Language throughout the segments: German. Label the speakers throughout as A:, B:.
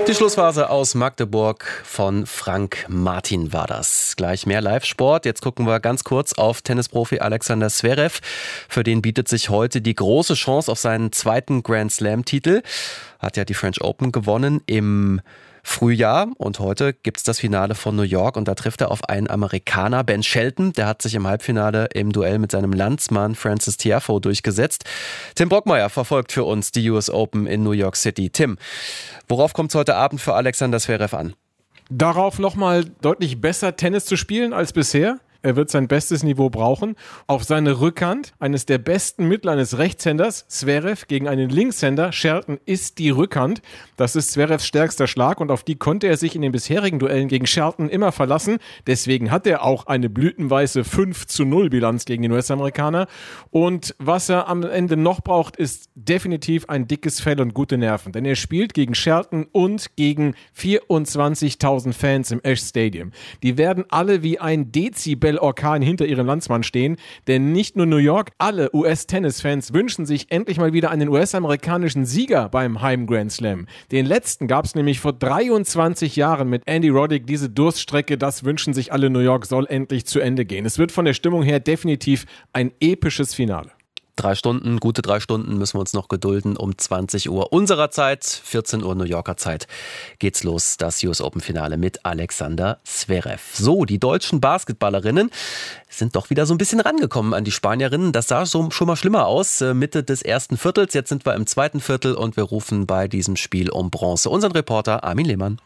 A: Die Schlussphase aus Magdeburg von Frank Martin war das. Gleich mehr Live-Sport. Jetzt gucken wir ganz kurz auf Tennisprofi Alexander Zverev. Für den bietet sich heute die große Chance auf seinen zweiten Grand Slam-Titel. Hat ja die French Open gewonnen im Frühjahr und heute gibt's das Finale von New York und da trifft er auf einen Amerikaner, Ben Shelton. Der hat sich im Halbfinale im Duell mit seinem Landsmann Frances Tiafoe durchgesetzt. Tim Brockmeier verfolgt für uns die US Open in New York City. Tim, worauf kommt es heute Abend für Alexander Zverev an?
B: Darauf nochmal deutlich besser Tennis zu spielen als bisher. Er wird sein bestes Niveau brauchen. Auf seine Rückhand, eines der besten Mittel eines Rechtshänders, Zverev, gegen einen Linkshänder, Shelton, ist die Rückhand. Das ist Zverevs stärkster Schlag und auf die konnte er sich in den bisherigen Duellen gegen Shelton immer verlassen. Deswegen hat er auch eine blütenweiße 5:0 Bilanz gegen den US-Amerikaner. Und was er am Ende noch braucht, ist definitiv ein dickes Fell und gute Nerven. Denn er spielt gegen Shelton und gegen 24.000 Fans im Ash Stadium. Die werden alle wie ein Dezibel-Orkan hinter ihrem Landsmann stehen, denn nicht nur New York, alle US-Tennis-Fans wünschen sich endlich mal wieder einen US-amerikanischen Sieger beim Heim-Grand Slam. Den letzten gab es nämlich vor 23 Jahren mit Andy Roddick. Diese Durststrecke, das wünschen sich alle. New York soll endlich zu Ende gehen. Es wird von der Stimmung her definitiv ein episches Finale.
A: 3 Stunden, gute 3 Stunden müssen wir uns noch gedulden. Um 20 Uhr unserer Zeit, 14 Uhr New Yorker Zeit, geht's los. Das US Open Finale mit Alexander Zverev. So, die deutschen Basketballerinnen sind doch wieder so ein bisschen rangekommen an die Spanierinnen. Das sah so schon mal schlimmer aus, Mitte des ersten Viertels. Jetzt sind wir im zweiten Viertel und wir rufen bei diesem Spiel um Bronze unseren Reporter Armin Lehmann.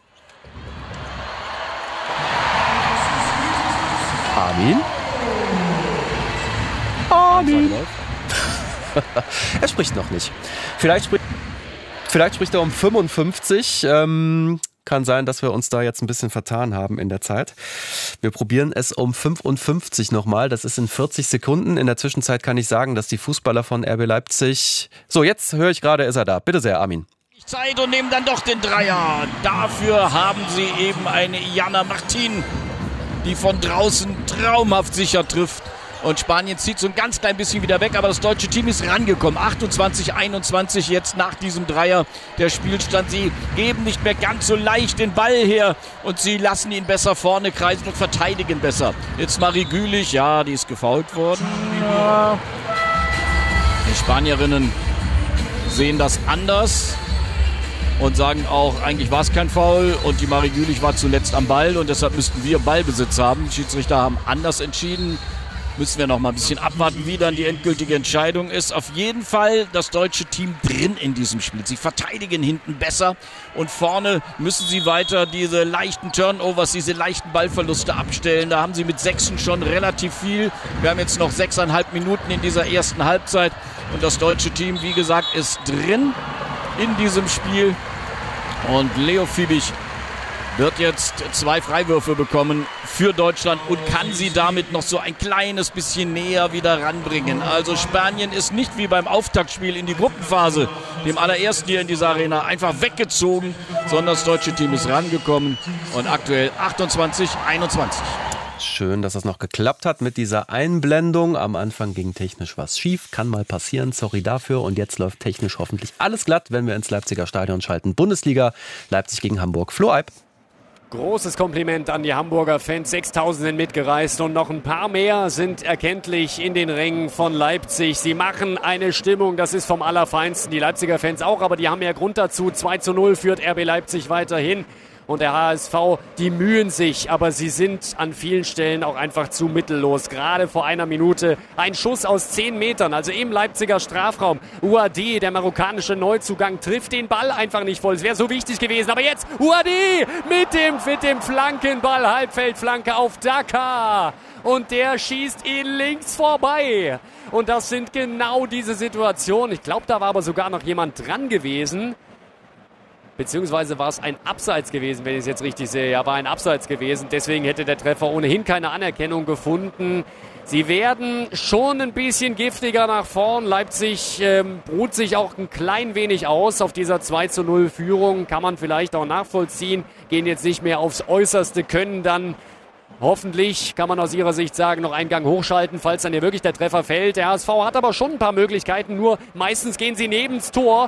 A: Armin? Er spricht noch nicht. Vielleicht spricht er um 55. Kann sein, dass wir uns da jetzt ein bisschen vertan haben in der Zeit. Wir probieren es um 55 nochmal. Das ist in 40 Sekunden. In der Zwischenzeit kann ich sagen, dass die Fußballer von RB Leipzig... So, jetzt höre ich gerade, ist er da. Bitte sehr, Armin.
C: Zeit und nehmen dann doch den Dreier. Dafür haben sie eben eine Jana Martin, die von draußen traumhaft sicher trifft. Und Spanien zieht so ein ganz klein bisschen wieder weg, aber das deutsche Team ist rangekommen. 28-21 jetzt nach diesem Dreier der Spielstand. Sie geben nicht mehr ganz so leicht den Ball her und sie lassen ihn besser vorne kreisen und verteidigen besser. Jetzt Marie Gülich, ja, die ist gefoult worden. Ja. Die Spanierinnen sehen das anders und sagen auch, eigentlich war es kein Foul und die Marie Gülich war zuletzt am Ball und deshalb müssten wir Ballbesitz haben. Die Schiedsrichter haben anders entschieden. Müssen wir noch mal ein bisschen abwarten, wie dann die endgültige Entscheidung ist. Auf jeden Fall das deutsche Team drin in diesem Spiel. Sie verteidigen hinten besser und vorne müssen sie weiter diese leichten Turnovers, diese leichten Ballverluste abstellen. Da haben sie mit Sechsen schon relativ viel. Wir haben jetzt noch 6,5 Minuten in dieser ersten Halbzeit und das deutsche Team, wie gesagt, ist drin in diesem Spiel. Und Leo Fiebig wird jetzt 2 Freiwürfe bekommen für Deutschland und kann sie damit noch so ein kleines bisschen näher wieder ranbringen. Also Spanien ist nicht wie beim Auftaktspiel in die Gruppenphase, dem allerersten hier in dieser Arena, einfach weggezogen, sondern das deutsche Team ist rangekommen und aktuell 28-21.
A: Schön, dass das noch geklappt hat mit dieser Einblendung. Am Anfang ging technisch was schief, kann mal passieren, sorry dafür. Und jetzt läuft technisch hoffentlich alles glatt, wenn wir ins Leipziger Stadion schalten. Bundesliga, Leipzig gegen Hamburg. Flo Eib.
D: Großes Kompliment an die Hamburger Fans. 6.000 sind mitgereist und noch ein paar mehr sind erkenntlich in den Rängen von Leipzig. Sie machen eine Stimmung, das ist vom Allerfeinsten. Die Leipziger Fans auch, aber die haben ja Grund dazu. 2:0 führt RB Leipzig weiterhin. Und der HSV, die mühen sich, aber sie sind an vielen Stellen auch einfach zu mittellos. Gerade vor einer Minute ein Schuss aus 10 Metern, also im Leipziger Strafraum. Ouadi, der marokkanische Neuzugang, trifft den Ball einfach nicht voll. Es wäre so wichtig gewesen, aber jetzt Ouadi mit dem Flankenball, Halbfeldflanke auf Daka. Und der schießt ihn links vorbei. Und das sind genau diese Situationen. Ich glaube, da war aber sogar noch jemand dran gewesen. Beziehungsweise war es ein Abseits gewesen, wenn ich es jetzt richtig sehe. Ja, war ein Abseits gewesen. Deswegen hätte der Treffer ohnehin keine Anerkennung gefunden. Sie werden schon ein bisschen giftiger nach vorn. Leipzig ruht sich auch ein klein wenig aus auf dieser 2:0 Führung. Kann man vielleicht auch nachvollziehen. Gehen jetzt nicht mehr aufs Äußerste, können dann hoffentlich, kann man aus ihrer Sicht sagen, noch einen Gang hochschalten, falls dann hier wirklich der Treffer fällt. Der HSV hat aber schon ein paar Möglichkeiten, nur meistens gehen sie neben's Tor.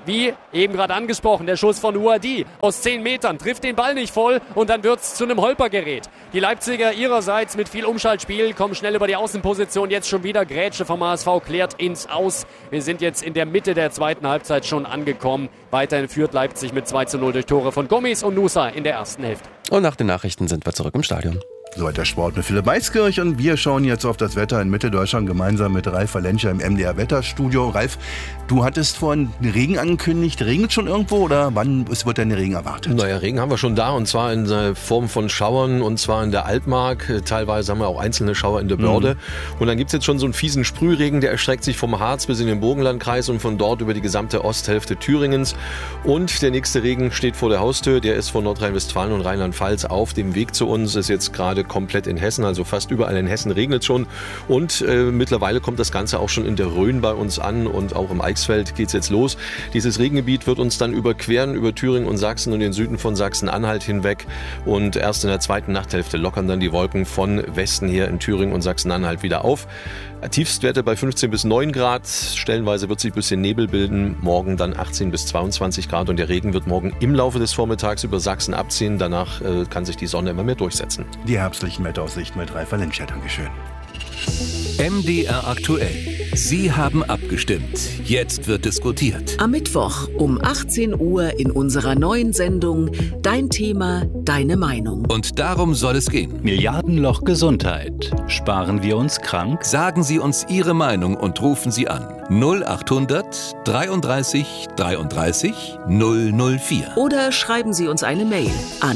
D: Wie eben gerade angesprochen, der Schuss von Ouadi aus 10 Metern trifft den Ball nicht voll und dann wird es zu einem Holpergerät. Die Leipziger ihrerseits mit viel Umschaltspiel kommen schnell über die Außenposition. Jetzt schon wieder Grätsche vom HSV, klärt ins Aus. Wir sind jetzt in der Mitte der zweiten Halbzeit schon angekommen. Weiterhin führt Leipzig mit 2:0 durch Tore von Gomis und Nusa in der ersten Hälfte.
A: Und nach den Nachrichten sind wir zurück im Stadion.
E: Soweit der Sport mit Philipp Meiskirch und wir schauen jetzt auf das Wetter in Mitteldeutschland gemeinsam mit Ralf Valencia im MDR Wetterstudio. Ralf, du hattest vorhin Regen angekündigt. Regnet schon irgendwo oder wann wird denn der Regen erwartet?
F: Naja, Regen haben wir schon da und zwar in Form von Schauern und zwar in der Altmark. Teilweise haben wir auch einzelne Schauer in der Börde. Und dann gibt es jetzt schon so einen fiesen Sprühregen, der erstreckt sich vom Harz bis in den Burgenlandkreis und von dort über die gesamte Osthälfte Thüringens. Und der nächste Regen steht vor der Haustür. Der ist von Nordrhein-Westfalen und Rheinland-Pfalz auf dem Weg zu uns. Ist jetzt gerade komplett in Hessen, also fast überall in Hessen regnet es schon. Und mittlerweile kommt das Ganze auch schon in der Rhön bei uns an und auch im Eichsfeld geht es jetzt los. Dieses Regengebiet wird uns dann überqueren über Thüringen und Sachsen und den Süden von Sachsen-Anhalt hinweg. Und erst in der zweiten Nachthälfte lockern dann die Wolken von Westen her in Thüringen und Sachsen-Anhalt wieder auf. Tiefstwerte bei 15 bis 9 Grad. Stellenweise wird sich ein bisschen Nebel bilden. Morgen dann 18 bis 22 Grad. Und der Regen wird morgen im Laufe des Vormittags über Sachsen abziehen. Danach kann sich die Sonne immer mehr durchsetzen.
E: Die herbstlichen Wetteraussichten mit Ralf Valencia. Dankeschön.
G: MDR aktuell. Sie haben abgestimmt. Jetzt wird diskutiert.
H: Am Mittwoch um 18 Uhr in unserer neuen Sendung Dein Thema, deine Meinung.
G: Und darum soll es gehen.
I: Milliardenloch Gesundheit. Sparen wir uns krank?
G: Sagen Sie uns Ihre Meinung und rufen Sie an. 0800 33 33 004.
H: Oder schreiben Sie uns eine Mail an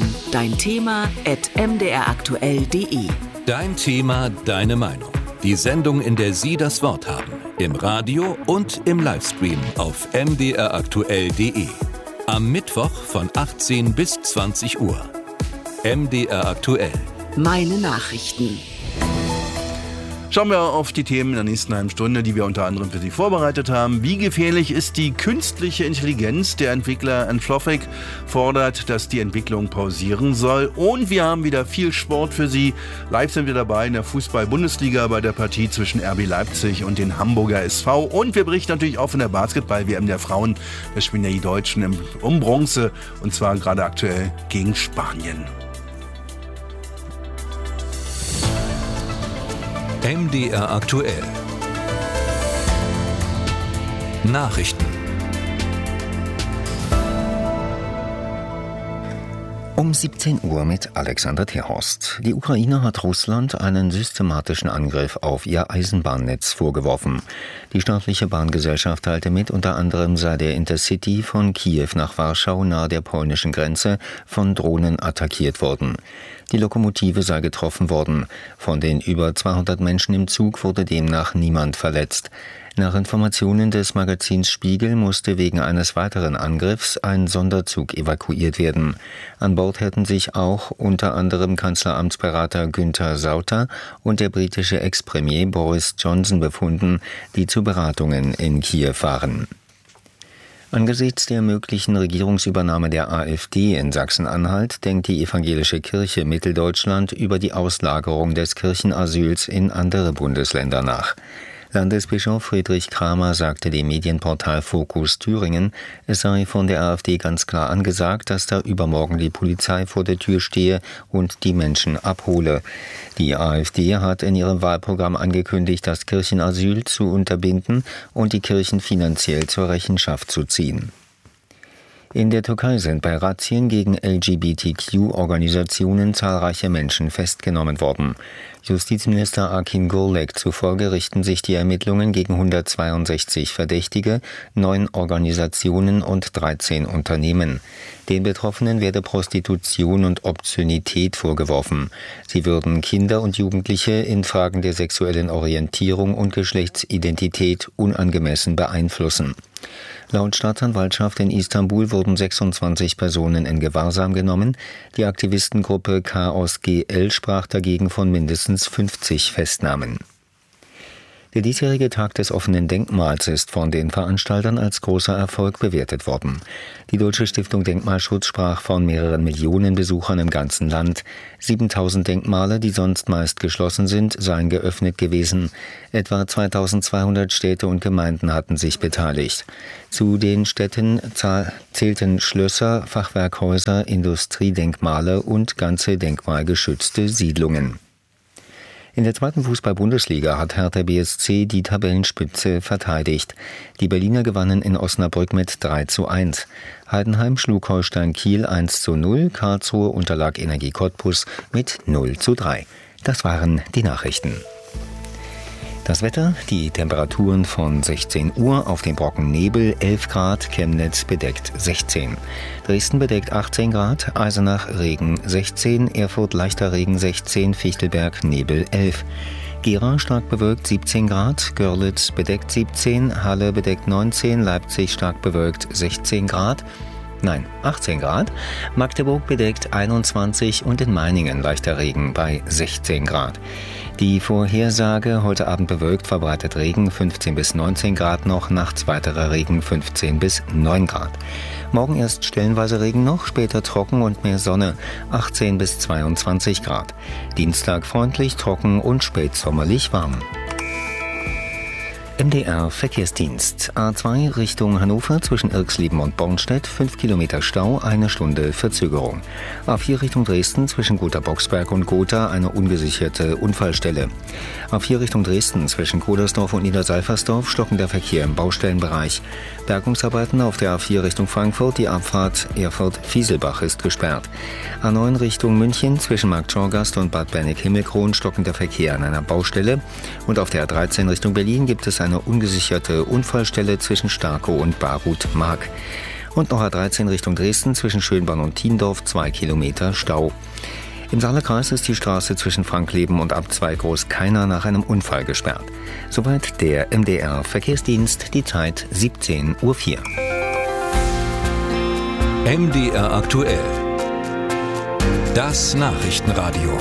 H: deinthema@mdraktuell.de.
G: Dein Thema, deine Meinung. Die Sendung, in der Sie das Wort haben. Im Radio und im Livestream auf mdraktuell.de. Am Mittwoch von 18 bis 20 Uhr. MDR aktuell.
H: Meine Nachrichten.
E: Schauen wir auf die Themen in der nächsten halben Stunde, die wir unter anderem für Sie vorbereitet haben. Wie gefährlich ist die künstliche Intelligenz? Der Entwickler Anthropic fordert, dass die Entwicklung pausieren soll. Und wir haben wieder viel Sport für Sie. Live sind wir dabei in der Fußball-Bundesliga bei der Partie zwischen RB Leipzig und den Hamburger SV. Und wir berichten natürlich auch von der Basketball-WM der Frauen. Da spielen ja die Deutschen um Bronze und zwar gerade aktuell gegen Spanien.
G: MDR aktuell. Nachrichten.
J: Um 17 Uhr mit Alexander Terhorst. Die Ukraine hat Russland einen systematischen Angriff auf ihr Eisenbahnnetz vorgeworfen. Die staatliche Bahngesellschaft teilte mit, unter anderem sei der Intercity von Kiew nach Warschau nahe der polnischen Grenze von Drohnen attackiert worden. Die Lokomotive sei getroffen worden. Von den über 200 Menschen im Zug wurde demnach niemand verletzt. Nach Informationen des Magazins Spiegel musste wegen eines weiteren Angriffs ein Sonderzug evakuiert werden. An Bord hätten sich auch unter anderem Kanzleramtsberater Günther Sauter und der britische Ex-Premier Boris Johnson befunden, die zu Beratungen in Kiew waren. Angesichts der möglichen Regierungsübernahme der AfD in Sachsen-Anhalt denkt die Evangelische Kirche Mitteldeutschland über die Auslagerung des Kirchenasyls in andere Bundesländer nach. Landesbischof Friedrich Kramer sagte dem Medienportal Fokus Thüringen, es sei von der AfD ganz klar angesagt, dass da übermorgen die Polizei vor der Tür stehe und die Menschen abhole. Die AfD hat in ihrem Wahlprogramm angekündigt, das Kirchenasyl zu unterbinden und die Kirchen finanziell zur Rechenschaft zu ziehen. In der Türkei sind bei Razzien gegen LGBTQ-Organisationen zahlreiche Menschen festgenommen worden. Justizminister Akin Gürlek zufolge richten sich die Ermittlungen gegen 162 Verdächtige, 9 Organisationen und 13 Unternehmen. Den Betroffenen werde Prostitution und Obszönität vorgeworfen. Sie würden Kinder und Jugendliche in Fragen der sexuellen Orientierung und Geschlechtsidentität unangemessen beeinflussen. Laut Staatsanwaltschaft in Istanbul wurden 26 Personen in Gewahrsam genommen. Die Aktivistengruppe Chaos GL sprach dagegen von mindestens 50 Festnahmen. Der diesjährige Tag des offenen Denkmals ist von den Veranstaltern als großer Erfolg bewertet worden. Die Deutsche Stiftung Denkmalschutz sprach von mehreren Millionen Besuchern im ganzen Land. 7000 Denkmale, die sonst meist geschlossen sind, seien geöffnet gewesen. Etwa 2200 Städte und Gemeinden hatten sich beteiligt. Zu den Städten zählten Schlösser, Fachwerkhäuser, Industriedenkmale und ganze denkmalgeschützte Siedlungen. In der 2. Fußball-Bundesliga hat Hertha BSC die Tabellenspitze verteidigt. Die Berliner gewannen in Osnabrück mit 3:1. Heidenheim schlug Holstein Kiel 1:0, Karlsruhe unterlag Energie Cottbus mit 0:3. Das waren die Nachrichten. Das Wetter, die Temperaturen von 16 Uhr, auf dem Brocken Nebel 11 Grad, Chemnitz bedeckt 16. Dresden bedeckt 18 Grad, Eisenach Regen 16, Erfurt leichter Regen 16, Fichtelberg Nebel 11. Gera stark bewölkt 17 Grad, Görlitz bedeckt 17, Halle bedeckt 19, Leipzig stark bewölkt 18 Grad, Magdeburg bedeckt 21 und in Meiningen leichter Regen bei 16 Grad. Die Vorhersage: heute Abend bewölkt, verbreitet Regen 15 bis 19 Grad noch, nachts weiterer Regen 15 bis 9 Grad. Morgen erst stellenweise Regen noch, später trocken und mehr Sonne 18 bis 22 Grad. Dienstag freundlich, trocken und spätsommerlich warm. MDR Verkehrsdienst. A2 Richtung Hannover zwischen Irxleben und Bornstedt 5 Kilometer Stau, 1 Stunde Verzögerung. A4 Richtung Dresden zwischen Gotha-Boxberg und Gotha eine ungesicherte Unfallstelle. A4 Richtung Dresden zwischen Kodersdorf und Niedersalversdorf stockender Verkehr im Baustellenbereich. Bergungsarbeiten auf der A4 Richtung Frankfurt, die Abfahrt Erfurt-Fieselbach ist gesperrt. A9 Richtung München zwischen Marktschorgast und Bad Berneck-Himmelkron stockender Verkehr an einer Baustelle. Und auf der A13 Richtung Berlin gibt es eine ungesicherte Unfallstelle zwischen Starkow und Barut-Mark. Und noch A13 Richtung Dresden zwischen Schönborn und Thiendorf 2 Kilometer Stau. Im Saarlandkreis ist die Straße zwischen Frankleben und Abzweig Großkeiner nach einem Unfall gesperrt. Soweit der MDR Verkehrsdienst, die Zeit 17:04 Uhr.
G: MDR aktuell. Das Nachrichtenradio.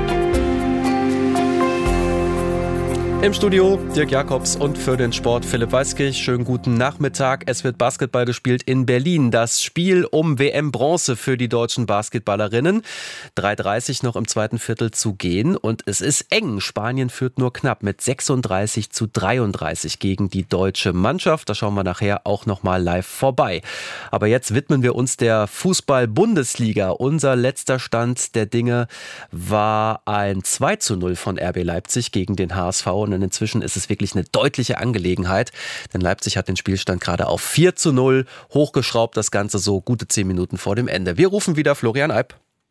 A: Im Studio Dirk Jakobs und für den Sport Philipp Weiskirch. Schönen guten Nachmittag. Es wird Basketball gespielt in Berlin. Das Spiel um WM-Bronze für die deutschen Basketballerinnen. 3:30 noch im zweiten Viertel zu gehen. Und es ist eng. Spanien führt nur knapp mit 36:33 gegen die deutsche Mannschaft. Da schauen wir nachher auch nochmal live vorbei. Aber jetzt widmen wir uns der Fußball-Bundesliga. Unser letzter Stand der Dinge war ein 2:0 von RB Leipzig gegen den HSV. Und inzwischen ist es wirklich eine deutliche Angelegenheit, denn Leipzig hat den Spielstand gerade auf 4:0 hochgeschraubt, das Ganze so gute 10 Minuten vor dem Ende. Wir rufen wieder Florian Alp.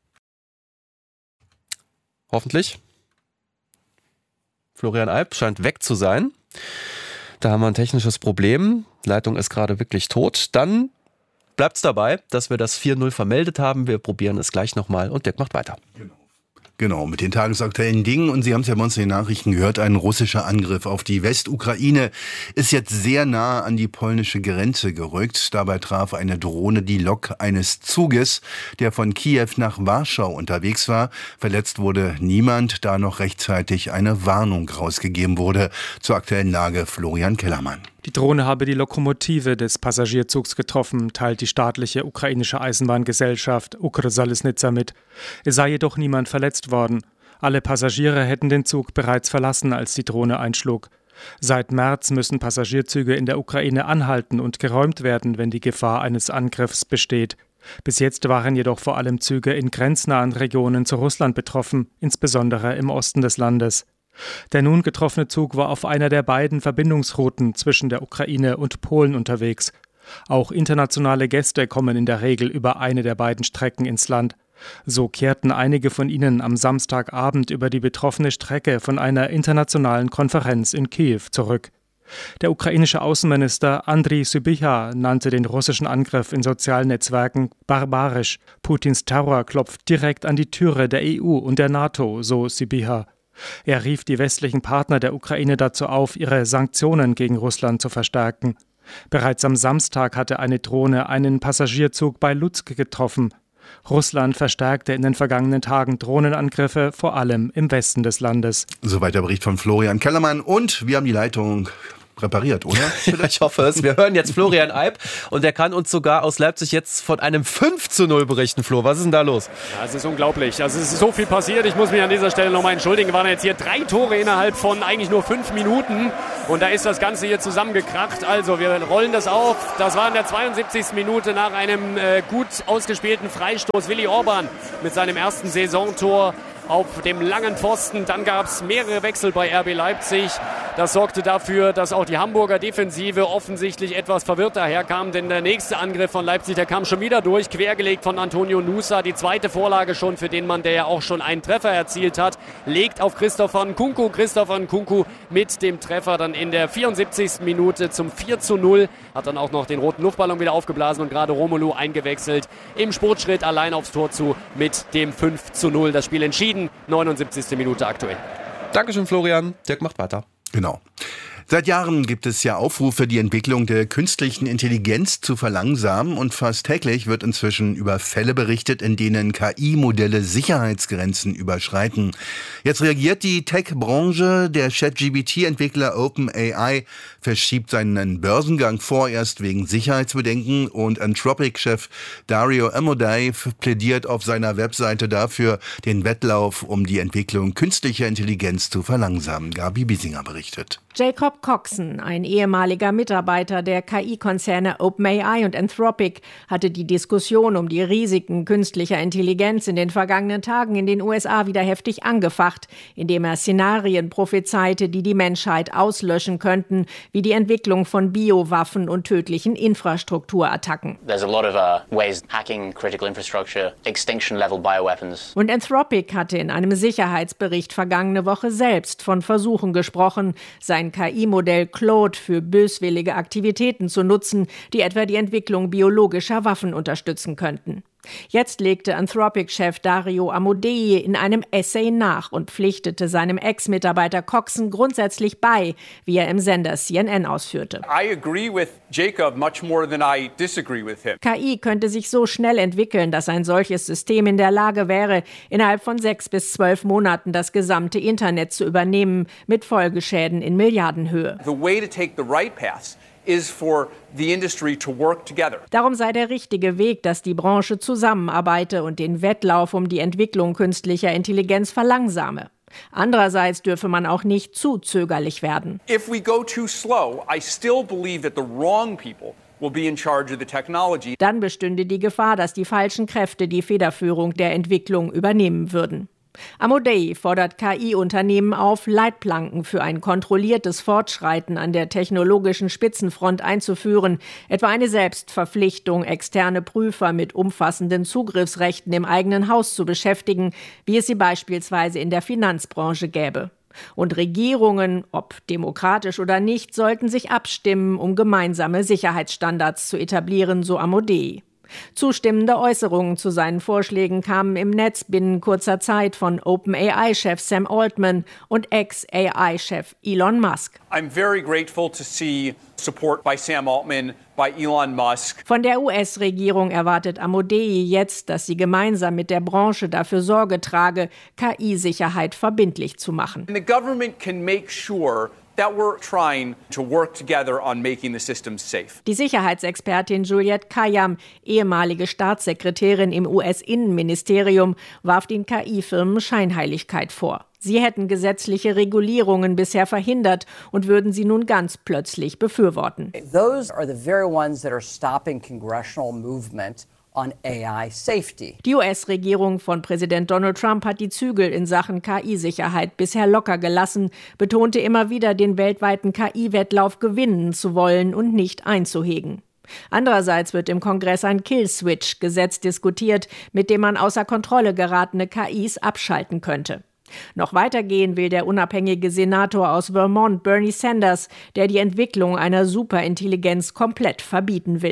A: Hoffentlich. Florian Alp scheint weg zu sein. Da haben wir ein technisches Problem. Leitung ist gerade wirklich tot. Dann bleibt es dabei, dass wir das 4:0 vermeldet haben. Wir probieren es gleich nochmal und Dirk macht weiter.
E: Genau, mit den tagesaktuellen Dingen. Und Sie haben es ja bei uns in den Nachrichten gehört, ein russischer Angriff auf die Westukraine ist jetzt sehr nah an die polnische Grenze gerückt. Dabei traf eine Drohne die Lok eines Zuges, der von Kiew nach Warschau unterwegs war. Verletzt wurde niemand, da noch rechtzeitig eine Warnung rausgegeben wurde. Zur aktuellen Lage Florian Kellermann.
K: Die Drohne habe die Lokomotive des Passagierzugs getroffen, teilt die staatliche ukrainische Eisenbahngesellschaft Ukrzaliznytsia mit. Es sei jedoch niemand verletzt worden. Alle Passagiere hätten den Zug bereits verlassen, als die Drohne einschlug. Seit März müssen Passagierzüge in der Ukraine anhalten und geräumt werden, wenn die Gefahr eines Angriffs besteht. Bis jetzt waren jedoch vor allem Züge in grenznahen Regionen zu Russland betroffen, insbesondere im Osten des Landes. Der nun getroffene Zug war auf einer der beiden Verbindungsrouten zwischen der Ukraine und Polen unterwegs. Auch internationale Gäste kommen in der Regel über eine der beiden Strecken ins Land. So kehrten einige von ihnen am Samstagabend über die betroffene Strecke von einer internationalen Konferenz in Kiew zurück. Der ukrainische Außenminister Andriy Sybiha nannte den russischen Angriff in sozialen Netzwerken barbarisch. Putins Terror klopft direkt an die Türe der EU und der NATO, so Sybiha. Er rief die westlichen Partner der Ukraine dazu auf, ihre Sanktionen gegen Russland zu verstärken. Bereits am Samstag hatte eine Drohne einen Passagierzug bei Lutsk getroffen. Russland verstärkte in den vergangenen Tagen Drohnenangriffe, vor allem im Westen des Landes.
E: Soweit der Bericht von Florian Kellermann und wir haben die Leitung repariert, oder?
A: Ich hoffe es. Wir hören jetzt Florian Eib und der kann uns sogar aus Leipzig jetzt von einem 5:0 berichten. Flo, was ist denn da los?
D: Ja, es ist unglaublich. Also es ist so viel passiert. Ich muss mich an dieser Stelle nochmal entschuldigen. Waren jetzt hier 3 Tore innerhalb von eigentlich nur 5 Minuten und da ist das Ganze hier zusammengekracht. Also wir rollen das auf. Das war in der 72. Minute nach einem gut ausgespielten Freistoß. Willi Orban mit seinem ersten Saisontor auf dem langen Pfosten. Dann gab es mehrere Wechsel bei RB Leipzig. Das sorgte dafür, dass auch die Hamburger Defensive offensichtlich etwas verwirrt daherkam, denn der nächste Angriff von Leipzig, der kam schon wieder durch, quergelegt von Antonio Nusa. Die zweite Vorlage schon für den Mann, der ja auch schon einen Treffer erzielt hat, legt auf Christopher Nkunku. Christopher Nkunku mit dem Treffer dann in der 74. Minute zum 4:0. Hat dann auch noch den roten Luftballon wieder aufgeblasen und gerade Romelu eingewechselt. Im Sportschritt allein aufs Tor zu mit dem 5:0. Das Spiel entschieden, 79. Minute aktuell.
A: Dankeschön, Florian. Dirk macht weiter.
E: Genau. Seit Jahren gibt es ja Aufrufe, die Entwicklung der künstlichen Intelligenz zu verlangsamen und fast täglich wird inzwischen über Fälle berichtet, in denen KI-Modelle Sicherheitsgrenzen überschreiten. Jetzt reagiert die Tech-Branche. Der ChatGPT-Entwickler OpenAI verschiebt seinen Börsengang vorerst wegen Sicherheitsbedenken und Anthropic-Chef Dario Amodei plädiert auf seiner Webseite dafür, den Wettlauf um die Entwicklung künstlicher Intelligenz zu verlangsamen. Gabi Biesinger berichtet.
L: Jacob Coxon, ein ehemaliger Mitarbeiter der KI-Konzerne OpenAI und Anthropic, hatte die Diskussion um die Risiken künstlicher Intelligenz in den vergangenen Tagen in den USA wieder heftig angefacht, indem er Szenarien prophezeite, die die Menschheit auslöschen könnten, wie die Entwicklung von Biowaffen und tödlichen Infrastrukturattacken.
M: There's a lot of ways hacking critical infrastructure, extinction-level bioweapons.
L: Und Anthropic hatte in einem Sicherheitsbericht vergangene Woche selbst von Versuchen gesprochen, sein KI-Modell Claude für böswillige Aktivitäten zu nutzen, die etwa die Entwicklung biologischer Waffen unterstützen könnten. Jetzt legte Anthropic-Chef Dario Amodei in einem Essay nach und pflichtete seinem Ex-Mitarbeiter Coxon grundsätzlich bei, wie er im Sender CNN ausführte.
N: I agree with Jacob much more than I disagree with him.
L: KI könnte sich so schnell entwickeln, dass ein solches System in der Lage wäre, innerhalb von 6 bis 12 Monaten das gesamte Internet zu übernehmen, mit Folgeschäden in Milliardenhöhe.
N: The way to take the right path is for the industry to work together.
L: Darum sei der richtige Weg, dass die Branche zusammenarbeite und den Wettlauf um die Entwicklung künstlicher Intelligenz verlangsame. Andererseits dürfe man auch nicht zu zögerlich werden.
N: If we go too slow, I still believe that the wrong people will be in charge of the technology.
L: Dann bestünde die Gefahr, dass die falschen Kräfte die Federführung der Entwicklung übernehmen würden. Amodei fordert KI-Unternehmen auf, Leitplanken für ein kontrolliertes Fortschreiten an der technologischen Spitzenfront einzuführen, etwa eine Selbstverpflichtung, externe Prüfer mit umfassenden Zugriffsrechten im eigenen Haus zu beschäftigen, wie es sie beispielsweise in der Finanzbranche gäbe. Und Regierungen, ob demokratisch oder nicht, sollten sich abstimmen, um gemeinsame Sicherheitsstandards zu etablieren, so Amodei. Zustimmende Äußerungen zu seinen Vorschlägen kamen im Netz binnen kurzer Zeit von OpenAI-Chef Sam Altman und Ex-AI-Chef Elon Musk.
N: I'm very grateful to see support by Sam Altman, by Elon Musk.
L: Von der US-Regierung erwartet Amodei jetzt, dass sie gemeinsam mit der Branche dafür Sorge trage, KI-Sicherheit verbindlich zu machen.
N: And the government can make sure that we're trying to work together on making the system safe.
L: Die Sicherheitsexpertin Juliette Kayyem, ehemalige Staatssekretärin im US-Innenministerium, warf den KI-Firmen Scheinheiligkeit vor. Sie hätten gesetzliche Regulierungen bisher verhindert und würden sie nun ganz plötzlich befürworten.
O: Those are the very ones that are stopping congressional movement on AI safety.
L: Die US-Regierung von Präsident Donald Trump hat die Zügel in Sachen KI-Sicherheit bisher locker gelassen, betonte immer wieder, den weltweiten KI-Wettlauf gewinnen zu wollen und nicht einzuhegen. Andererseits wird im Kongress ein Kill-Switch-Gesetz diskutiert, mit dem man außer Kontrolle geratene KIs abschalten könnte. Noch weiter gehen will der unabhängige Senator aus Vermont, Bernie Sanders, der die Entwicklung einer Superintelligenz komplett verbieten will.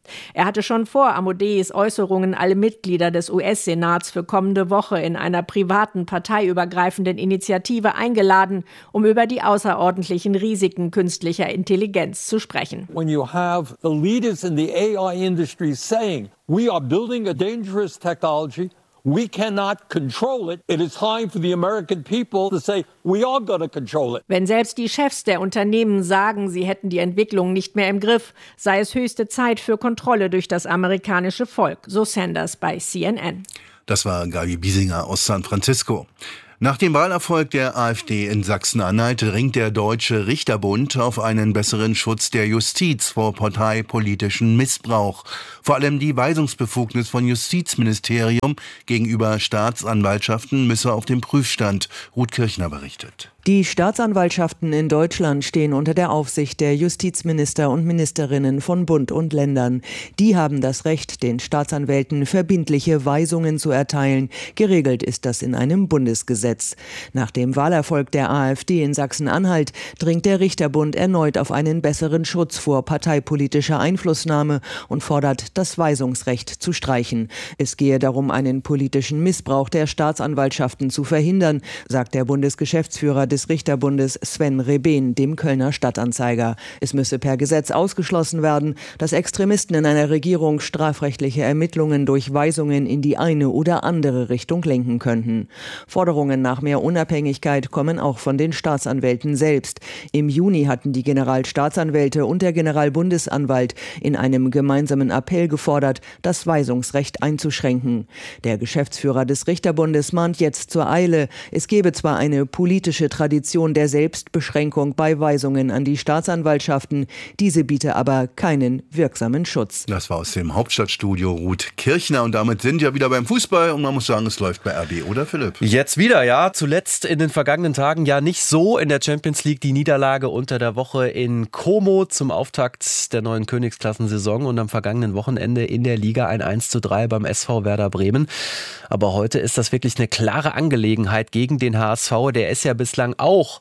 L: Er hatte schon vor Amodeis Äußerungen alle Mitglieder des US-Senats für kommende Woche in einer privaten, parteiübergreifenden Initiative eingeladen, um über die außerordentlichen Risiken künstlicher Intelligenz zu sprechen.
P: When you have the leaders in the AI industry saying, we are building a dangerous technology, we cannot control it. It is time for the American people to say, we are going to control it.
L: Wenn selbst die Chefs der Unternehmen sagen, sie hätten die Entwicklung nicht mehr im Griff, sei es höchste Zeit für Kontrolle durch das amerikanische Volk, so Sanders bei CNN.
E: Das war Gabi Biesinger aus San Francisco. Nach dem Wahlerfolg der AfD in Sachsen-Anhalt dringt der Deutsche Richterbund auf einen besseren Schutz der Justiz vor parteipolitischem Missbrauch. Vor allem die Weisungsbefugnis von Justizministerium gegenüber Staatsanwaltschaften müsse auf dem Prüfstand. Ruth Kirchner berichtet.
Q: Die Staatsanwaltschaften in Deutschland stehen unter der Aufsicht der Justizminister und Ministerinnen von Bund und Ländern. Die haben das Recht, den Staatsanwälten verbindliche Weisungen zu erteilen. Geregelt ist das in einem Bundesgesetz. Nach dem Wahlerfolg der AfD in Sachsen-Anhalt dringt der Richterbund erneut auf einen besseren Schutz vor parteipolitischer Einflussnahme und fordert, das Weisungsrecht zu streichen. Es gehe darum, einen politischen Missbrauch der Staatsanwaltschaften zu verhindern, sagt der Bundesgeschäftsführer des Richterbundes Sven Rebehn dem Kölner Stadtanzeiger. Es müsse per Gesetz ausgeschlossen werden, dass Extremisten in einer Regierung strafrechtliche Ermittlungen durch Weisungen in die eine oder andere Richtung lenken könnten. Forderungen nach mehr Unabhängigkeit kommen auch von den Staatsanwälten selbst. Im Juni hatten die Generalstaatsanwälte und der Generalbundesanwalt in einem gemeinsamen Appell gefordert, das Weisungsrecht einzuschränken. Der Geschäftsführer des Richterbundes mahnt jetzt zur Eile. Es gebe zwar eine politische Tradition der Selbstbeschränkung bei Weisungen an die Staatsanwaltschaften, diese biete aber keinen wirksamen Schutz.
E: Das war aus dem Hauptstadtstudio Ruth Kirchner und damit sind wir wieder beim Fußball und man muss sagen, es läuft bei RB, oder Philipp?
A: Jetzt wieder, ja. Zuletzt in den vergangenen Tagen ja nicht so in der Champions League die Niederlage unter der Woche in Como zum Auftakt der neuen Königsklassensaison und am vergangenen Wochenende in der Liga ein 1:3 beim SV Werder Bremen. Aber heute ist das wirklich eine klare Angelegenheit gegen den HSV. Der ist ja bislang auch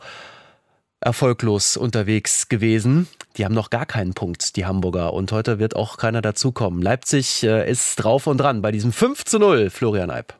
A: erfolglos unterwegs gewesen. Die haben noch gar keinen Punkt, die Hamburger. Und heute wird auch keiner dazukommen. Leipzig ist drauf und dran bei diesem 5:0, Florian Eib.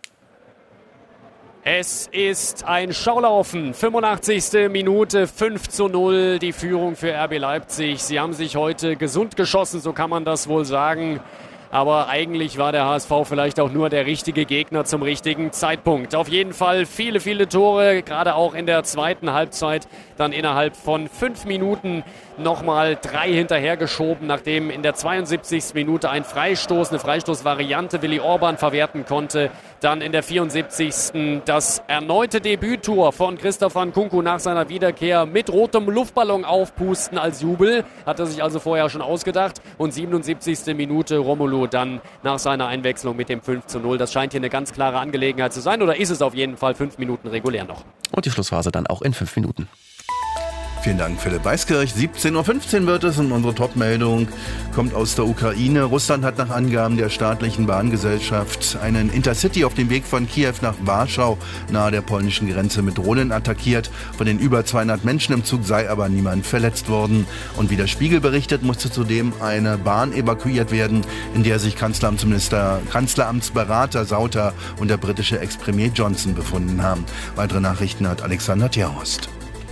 D: Es ist ein Schaulaufen. 85. Minute, 5:0, die Führung für RB Leipzig. Sie haben sich heute gesund geschossen, so kann man das wohl sagen. Aber eigentlich war der HSV vielleicht auch nur der richtige Gegner zum richtigen Zeitpunkt. Auf jeden Fall viele, viele Tore, gerade auch in der zweiten Halbzeit. Dann innerhalb von 5 Minuten nochmal 3 hinterhergeschoben, nachdem in der 72. Minute eine Freistoßvariante Willi Orban verwerten konnte. Dann in der 74. das erneute Debüttor von Christopher Nkunku nach seiner Wiederkehr mit rotem Luftballon aufpusten als Jubel. Hat er sich also vorher schon ausgedacht. Und 77. Minute Romelu dann nach seiner Einwechslung mit dem 5:0. Das scheint hier eine ganz klare Angelegenheit zu sein. Oder ist es auf jeden Fall 5 Minuten regulär noch.
A: Und die Schlussphase dann auch in 5 Minuten.
E: Vielen Dank, Philipp Weiskirch. 17:15 Uhr wird es und unsere Top-Meldung kommt aus der Ukraine. Russland hat nach Angaben der staatlichen Bahngesellschaft einen Intercity auf dem Weg von Kiew nach Warschau nahe der polnischen Grenze mit Drohnen attackiert. Von den über 200 Menschen im Zug sei aber niemand verletzt worden. Und wie der Spiegel berichtet, musste zudem eine Bahn evakuiert werden, in der sich Kanzleramtsberater Sauter und der britische Ex-Premier Johnson befunden haben. Weitere Nachrichten hat Alexander Terhorst.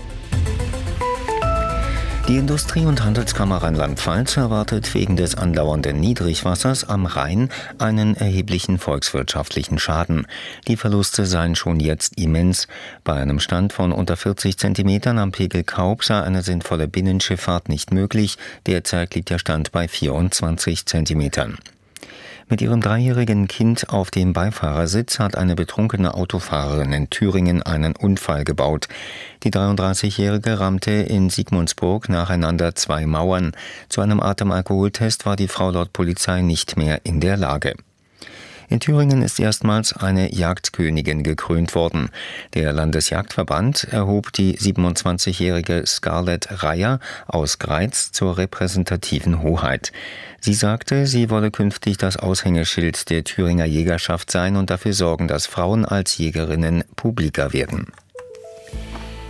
J: Die Industrie- und Handelskammer Rheinland-Pfalz erwartet wegen des andauernden Niedrigwassers am Rhein einen erheblichen volkswirtschaftlichen Schaden. Die Verluste seien schon jetzt immens. Bei einem Stand von unter 40 Zentimetern am Pegel Kaub sei eine sinnvolle Binnenschifffahrt nicht möglich. Derzeit liegt der Stand bei 24 Zentimetern. Mit ihrem 3-jährigen Kind auf dem Beifahrersitz hat eine betrunkene Autofahrerin in Thüringen einen Unfall gebaut. Die 33-Jährige rammte in Sigmundsburg nacheinander 2 Mauern. Zu einem Atemalkoholtest war die Frau laut Polizei nicht mehr in der Lage. In Thüringen ist erstmals eine Jagdkönigin gekrönt worden. Der Landesjagdverband erhob die 27-jährige Scarlett Reyer aus Greiz zur repräsentativen Hoheit. Sie sagte, sie wolle künftig das Aushängeschild der Thüringer Jägerschaft sein und dafür sorgen, dass Frauen als Jägerinnen publiker werden.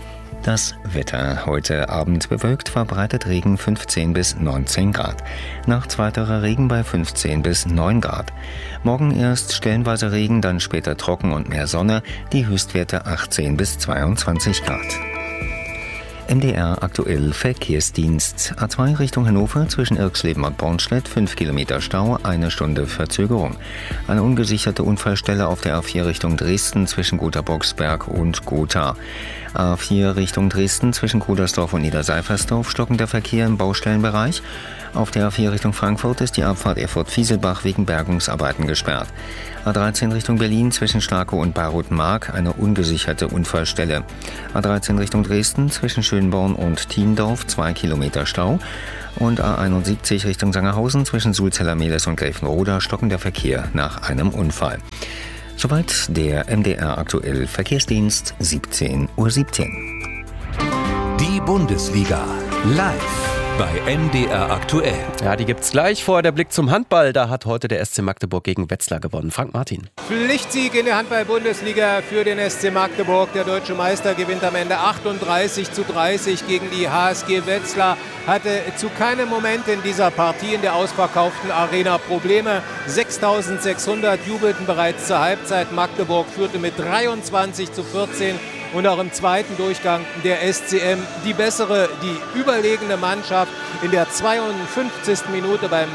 J: Das Wetter: heute Abend bewölkt, verbreitet Regen 15 bis 19 Grad. Nachts weiterer Regen bei 15 bis 9 Grad. Morgen erst stellenweise Regen, dann später trocken und mehr Sonne, die Höchstwerte 18 bis 22 Grad. MDR aktuell Verkehrsdienst. A2 Richtung Hannover zwischen Irxleben und Bornstedt 5 Kilometer Stau, 1 Stunde Verzögerung. Eine ungesicherte Unfallstelle auf der A4 Richtung Dresden zwischen Gotha-Boxberg und Gotha. A4 Richtung Dresden zwischen Kudersdorf und Niederseifersdorf stockender Verkehr im Baustellenbereich. Auf der A4 Richtung Frankfurt ist die Abfahrt Erfurt-Fieselbach wegen Bergungsarbeiten gesperrt. A13 Richtung Berlin zwischen Starkow und Baruth-Mark eine ungesicherte Unfallstelle. A13 Richtung Dresden zwischen Schönborn und Thiendorf 2 Kilometer Stau. Und A71 Richtung Sangerhausen zwischen Sulzeller-Mehles und Gräfenroda stockender Verkehr nach einem Unfall. Soweit der MDR aktuell Verkehrsdienst, 17:17 Uhr.
G: Die Bundesliga live bei MDR aktuell.
A: Ja, die gibt's gleich. Vorher der Blick zum Handball. Da hat heute der SC Magdeburg gegen Wetzlar gewonnen. Frank Martin.
R: Pflichtsieg in der Handball-Bundesliga für den SC Magdeburg. Der deutsche Meister gewinnt am Ende 38:30 gegen die HSG Wetzlar. Hatte zu keinem Moment in dieser Partie in der ausverkauften Arena Probleme. 6.600 jubelten bereits zur Halbzeit. Magdeburg führte mit 23:14. Und auch im zweiten Durchgang der SCM die bessere, die überlegene Mannschaft. In der 52. Minute beim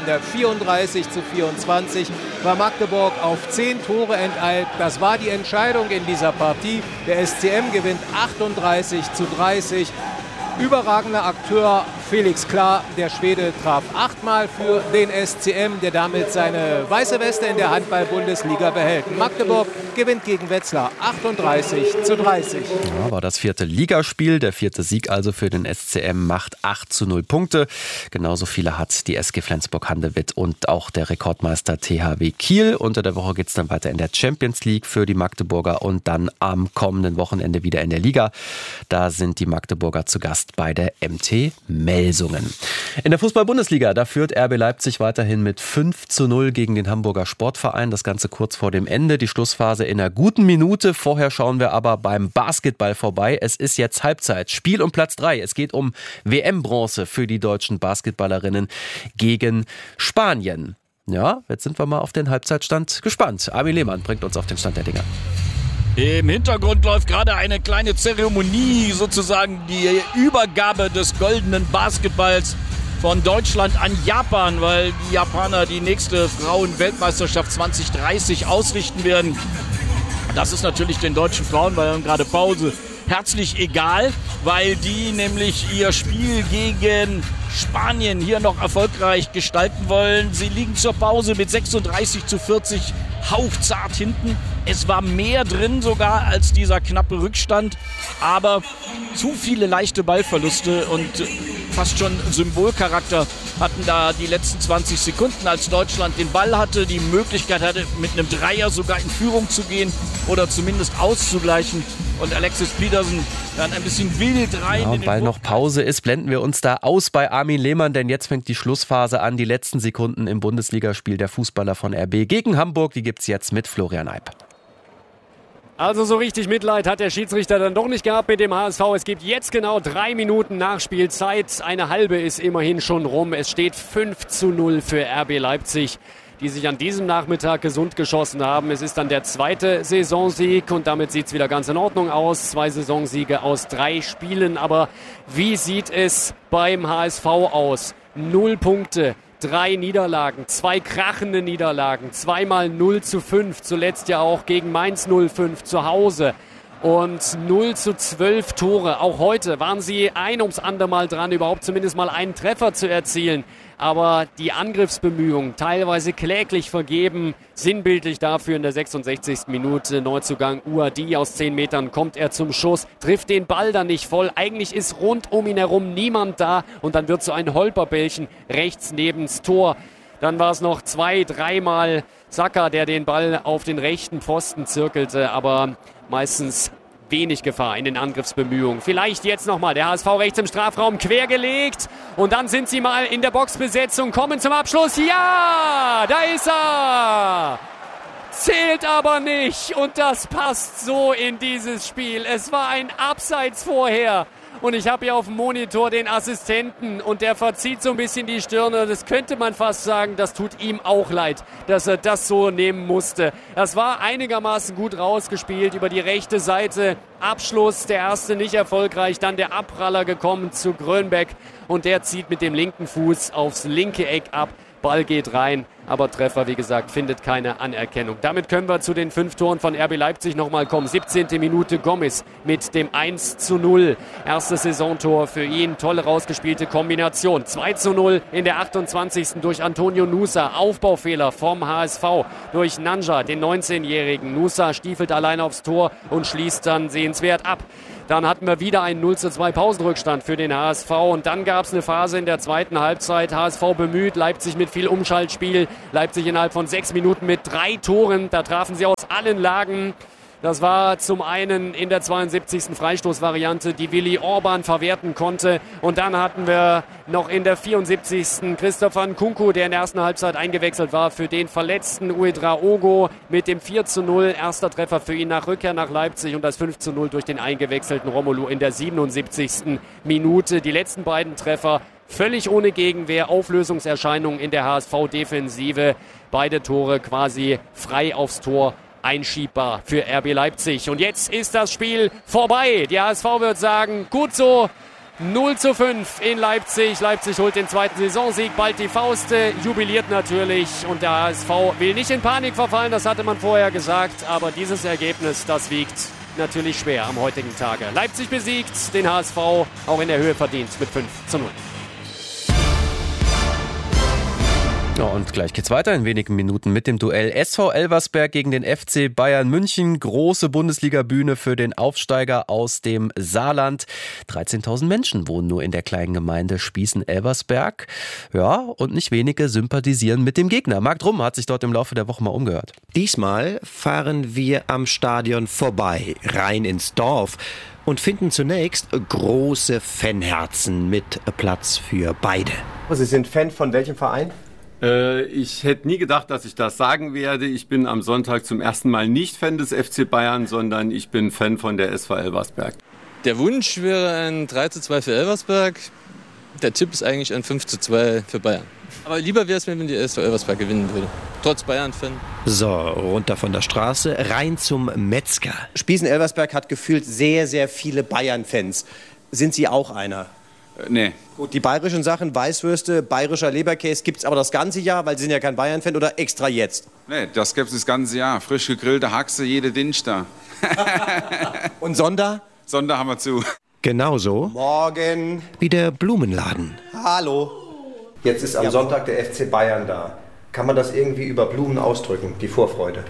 R: 34:24 war Magdeburg auf 10 Tore enteilt. Das war die Entscheidung in dieser Partie. Der SCM gewinnt 38:30. Überragender Akteur Felix Klar, der Schwede, traf 8-mal für den SCM, der damit seine weiße Weste in der Handball-Bundesliga behält. Magdeburg gewinnt gegen Wetzlar 38:30.
A: Ja, war das 4. Ligaspiel, der 4. Sieg also für den SCM, macht 8:0 Punkte. Genauso viele hat die SG Flensburg-Handewitt und auch der Rekordmeister THW Kiel. Unter der Woche geht es dann weiter in der Champions League für die Magdeburger und dann am kommenden Wochenende wieder in der Liga. Da sind die Magdeburger zu Gast bei der MT Melsungen. In der Fußball-Bundesliga, da führt RB Leipzig weiterhin mit 5:0 gegen den Hamburger Sportverein. Das Ganze kurz vor dem Ende, die Schlussphase in einer guten Minute. Vorher schauen wir aber beim Basketball vorbei. Es ist jetzt Halbzeit, Spiel um Platz 3. Es geht um WM-Bronze für die deutschen Basketballerinnen gegen Spanien. Ja, jetzt sind wir mal auf den Halbzeitstand gespannt. Armin Lehmann bringt uns auf den Stand der Dinge.
C: Im Hintergrund läuft gerade eine kleine Zeremonie, sozusagen die Übergabe des goldenen Basketballs von Deutschland an Japan, weil die Japaner die nächste Frauen-Weltmeisterschaft 2030 ausrichten werden. Das ist natürlich den deutschen Frauen, weil gerade Pause, herzlich egal, weil die nämlich ihr Spiel gegen Spanien hier noch erfolgreich gestalten wollen. Sie liegen zur Pause mit 36:40 hauchzart hinten. Es war mehr drin sogar als dieser knappe Rückstand, aber zu viele leichte Ballverluste und fast schon Symbolcharakter hatten da die letzten 20 Sekunden, als Deutschland den Ball hatte, die Möglichkeit hatte, mit einem Dreier sogar in Führung zu gehen oder zumindest auszugleichen. Und Alexis Pedersen dann ein bisschen wild rein.
A: Ja, und weil noch Pause ist, blenden wir uns da aus bei Armin Lehmann, denn jetzt fängt die Schlussphase an. Die letzten Sekunden im Bundesligaspiel der Fußballer von RB gegen Hamburg, die gibt's jetzt mit Florian Eib.
D: Also so richtig Mitleid hat der Schiedsrichter dann doch nicht gehabt mit dem HSV. Es gibt jetzt genau 3 Minuten Nachspielzeit. Eine halbe ist immerhin schon rum. Es steht 5:0 für RB Leipzig, die sich an diesem Nachmittag gesund geschossen haben. Es ist dann der 2. Saisonsieg und damit sieht es wieder ganz in Ordnung aus. 2 Saisonsiege aus 3 Spielen. Aber wie sieht es beim HSV aus? 0 Punkte. 3 Niederlagen, 2 krachende Niederlagen, 2-mal 0:5, zuletzt ja auch gegen Mainz 0:5 zu Hause und 0:12 Tore. Auch heute waren sie ein ums andere Mal dran, überhaupt zumindest mal einen Treffer zu erzielen. Aber die Angriffsbemühungen, teilweise kläglich vergeben, sinnbildlich dafür in der 66. Minute. Neuzugang Uadi aus 10 Metern kommt er zum Schuss, trifft den Ball dann nicht voll. Eigentlich ist rund um ihn herum niemand da und dann wird so ein Holperbällchen rechts neben's Tor. Dann war es noch 2-3 Mal Saka, der den Ball auf den rechten Pfosten zirkelte, aber meistens wenig Gefahr in den Angriffsbemühungen. Vielleicht jetzt nochmal der HSV rechts im Strafraum quergelegt und dann sind sie mal in der Boxbesetzung, kommen zum Abschluss. Ja, da ist er! Zählt aber nicht und das passt so in dieses Spiel. Es war ein Abseits vorher Und ich habe hier auf dem Monitor den Assistenten und der verzieht so ein bisschen die Stirne. Das könnte man fast sagen, das tut ihm auch leid, dass er das so nehmen musste. Das war einigermaßen gut rausgespielt über die rechte Seite. Abschluss, der erste nicht erfolgreich, dann der Abpraller gekommen zu Grönbeck und der zieht mit dem linken Fuß aufs linke Eck ab. Ball geht rein, aber Treffer, wie gesagt, findet keine Anerkennung. Damit können wir zu den 5 Toren von RB Leipzig nochmal kommen. 17. Minute Gomis mit dem 1:0. Erstes Saisontor für ihn. Tolle rausgespielte Kombination. 2:0 in der 28. durch Antonio Nusa. Aufbaufehler vom HSV durch Nanja, den 19-Jährigen. Nusa stiefelt allein aufs Tor und schließt dann sehenswert ab. Dann hatten wir wieder einen 0:2 Pausenrückstand für den HSV und dann gab es eine Phase in der zweiten Halbzeit. HSV bemüht, Leipzig mit viel Umschaltspiel. Leipzig innerhalb von 6 Minuten mit 3 Toren. Da trafen sie aus allen Lagen. Das war zum einen in der 72. Freistoßvariante, die Willi Orban verwerten konnte. Und dann hatten wir noch in der 74. Christopher Nkunku, der in der ersten Halbzeit eingewechselt war für den verletzten Ouedraogo mit dem 4:0. Erster Treffer für ihn nach Rückkehr nach Leipzig und das 5:0 durch den eingewechselten Romelu in der 77. Minute. Die letzten beiden Treffer völlig ohne Gegenwehr, Auflösungserscheinungen in der HSV-Defensive. Beide Tore quasi frei aufs Tor einschiebbar für RB Leipzig. Und jetzt ist das Spiel vorbei. Die HSV wird sagen, gut so, 0:5 in Leipzig. Leipzig holt den zweiten Saisonsieg, bald die Fauste, jubiliert natürlich. Und der HSV will nicht in Panik verfallen, das hatte man vorher gesagt. Aber dieses Ergebnis, das wiegt natürlich schwer am heutigen Tage. Leipzig besiegt, den HSV auch in der Höhe verdient mit 5:0.
A: Ja, und gleich geht's weiter in wenigen Minuten mit dem Duell SV Elversberg gegen den FC Bayern München. Große Bundesliga-Bühne für den Aufsteiger aus dem Saarland. 13.000 Menschen wohnen nur in der kleinen Gemeinde Spießen-Elversberg. Ja, und nicht wenige sympathisieren mit dem Gegner. Marc Drum hat sich dort im Laufe der Woche mal umgehört.
S: Diesmal fahren wir am Stadion vorbei, rein ins Dorf. Und finden zunächst große Fanherzen mit Platz für beide.
T: Sie sind Fan von welchem Verein?
U: Ich hätte nie gedacht, dass ich das sagen werde. Ich bin am Sonntag zum ersten Mal nicht Fan des FC Bayern, sondern ich bin Fan von der SV Elversberg.
V: Der Wunsch wäre ein 3:2 für Elversberg. Der Tipp ist eigentlich ein 5:2 für Bayern. Aber lieber wäre es mir, wenn die SV Elversberg gewinnen würde. Trotz Bayern-Fan.
S: So, runter von der Straße, rein zum Metzger.
T: Spießen-Elversberg hat gefühlt sehr, sehr viele Bayern-Fans. Sind Sie auch einer?
U: Nee.
T: Gut, die bayerischen Sachen, Weißwürste, bayerischer Leberkäse, gibt es aber das ganze Jahr, weil Sie sind ja kein Bayern-Fan, oder extra jetzt?
W: Nee, das gibt es das ganze Jahr. Frisch gegrillte Haxe, jede Dienstag.
T: Und Sonntag?
W: Sonntag haben wir zu.
S: Genauso
T: Morgen
S: wie der Blumenladen.
T: Hallo. Jetzt ist am Sonntag der FC Bayern da. Kann man das irgendwie über Blumen ausdrücken, die Vorfreude?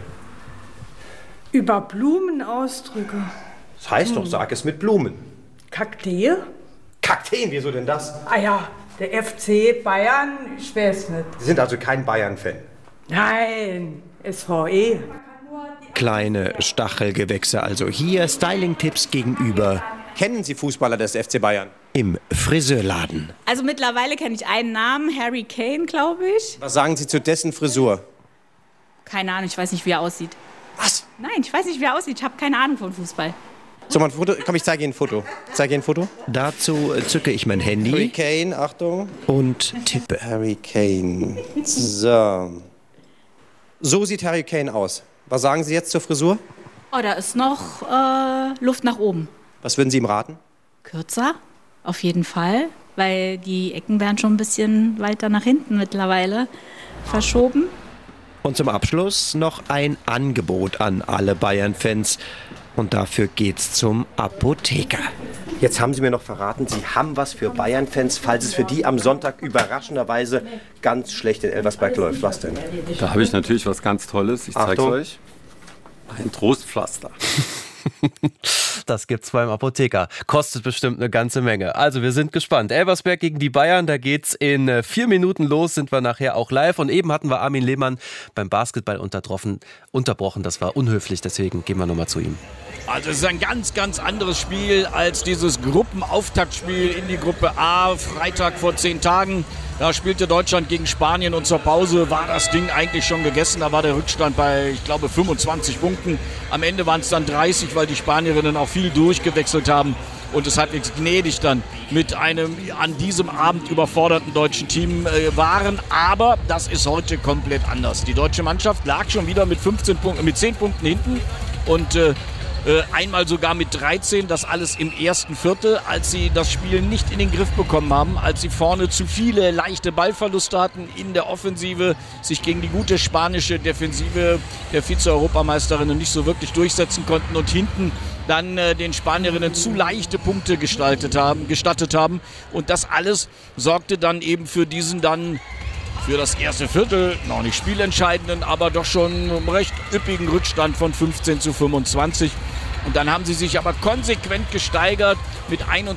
X: Über Blumen ausdrücken?
T: Das heißt doch, sag es mit Blumen.
X: Kakteen?
T: Kakteen, wieso denn das?
X: Ah ja, der FC Bayern, ich weiß nicht.
T: Sie sind also kein Bayern-Fan?
X: Nein, SVE.
S: Kleine Stachelgewächse also hier, Styling-Tipps gegenüber.
T: Kennen Sie Fußballer des FC Bayern?
S: Im Friseurladen.
Y: Also mittlerweile kenne ich einen Namen, Harry Kane, glaube ich.
T: Was sagen Sie zu dessen Frisur?
Y: Keine Ahnung, ich weiß nicht, wie er aussieht.
T: Was?
Y: Nein, ich weiß nicht, wie er aussieht. Ich habe keine Ahnung von Fußball.
T: So, mal ein Foto. Komm, ich zeige Ihnen ein Foto. Zeige Ihnen ein Foto.
S: Dazu zücke ich mein Handy.
T: Harry Kane, Achtung.
S: Und tippe.
T: Harry Kane. So. So sieht Harry Kane aus. Was sagen Sie jetzt zur Frisur?
Y: Oh, da ist noch Luft nach oben.
T: Was würden Sie ihm raten?
Y: Kürzer, auf jeden Fall. Weil die Ecken werden schon ein bisschen weiter nach hinten mittlerweile verschoben.
S: Und zum Abschluss noch ein Angebot an alle Bayern-Fans. Und dafür geht's zum Apotheker.
T: Jetzt haben Sie mir noch verraten, Sie haben was für Bayern-Fans, falls es für die am Sonntag überraschenderweise ganz schlecht in Elversberg läuft. Was denn?
U: Da habe ich natürlich was ganz Tolles. Ich zeige es euch. Ein Trostpflaster.
A: Das gibt's beim Apotheker. Kostet bestimmt eine ganze Menge. Also wir sind gespannt. Elversberg gegen die Bayern, da geht's in 4 Minuten los, sind wir nachher auch live. Und eben hatten wir Armin Lehmann beim Basketball unterbrochen. Das war unhöflich, deswegen gehen wir nochmal zu ihm.
C: Also es ist ein ganz, ganz anderes Spiel als dieses Gruppenauftaktspiel in die Gruppe A, Freitag vor 10 Tagen. Da spielte Deutschland gegen Spanien und zur Pause war das Ding eigentlich schon gegessen. Da war der Rückstand bei, ich glaube, 25 Punkten. Am Ende waren es dann 30, weil die Spanierinnen auch viel durchgewechselt haben und es halbwegs gnädig dann mit einem an diesem Abend überforderten deutschen Team waren. Aber das ist heute komplett anders. Die deutsche Mannschaft lag schon wieder mit 10 Punkten hinten und einmal sogar mit 13, das alles im ersten Viertel, als sie das Spiel nicht in den Griff bekommen haben, als sie vorne zu viele leichte Ballverluste hatten in der Offensive, sich gegen die gute spanische Defensive der Vize-Europameisterinnen nicht so wirklich durchsetzen konnten und hinten dann den Spanierinnen zu leichte Punkte gestattet haben. Und das alles sorgte dann eben für das erste Viertel, noch nicht spielentscheidenden, aber doch schon recht üppigen Rückstand von 15-25. Und dann haben sie sich aber konsequent gesteigert mit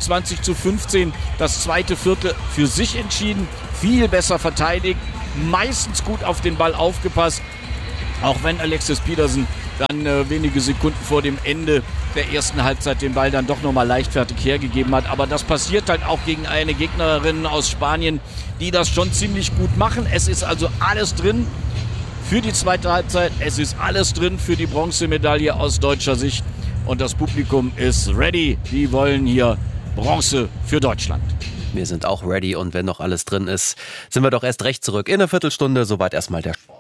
C: 21-15. Das zweite Viertel für sich entschieden, viel besser verteidigt, meistens gut auf den Ball aufgepasst. Auch wenn Alexis Pedersen dann wenige Sekunden vor dem Ende der ersten Halbzeit den Ball dann doch nochmal leichtfertig hergegeben hat. Aber das passiert halt auch gegen eine Gegnerin aus Spanien, die das schon ziemlich gut machen. Es ist also alles drin für die zweite Halbzeit. Es ist alles drin für die Bronzemedaille aus deutscher Sicht. Und das Publikum ist ready. Die wollen hier Bronze für Deutschland.
A: Wir sind auch ready und wenn noch alles drin ist, sind wir doch erst recht zurück. In einer Viertelstunde, soweit erstmal der Sport.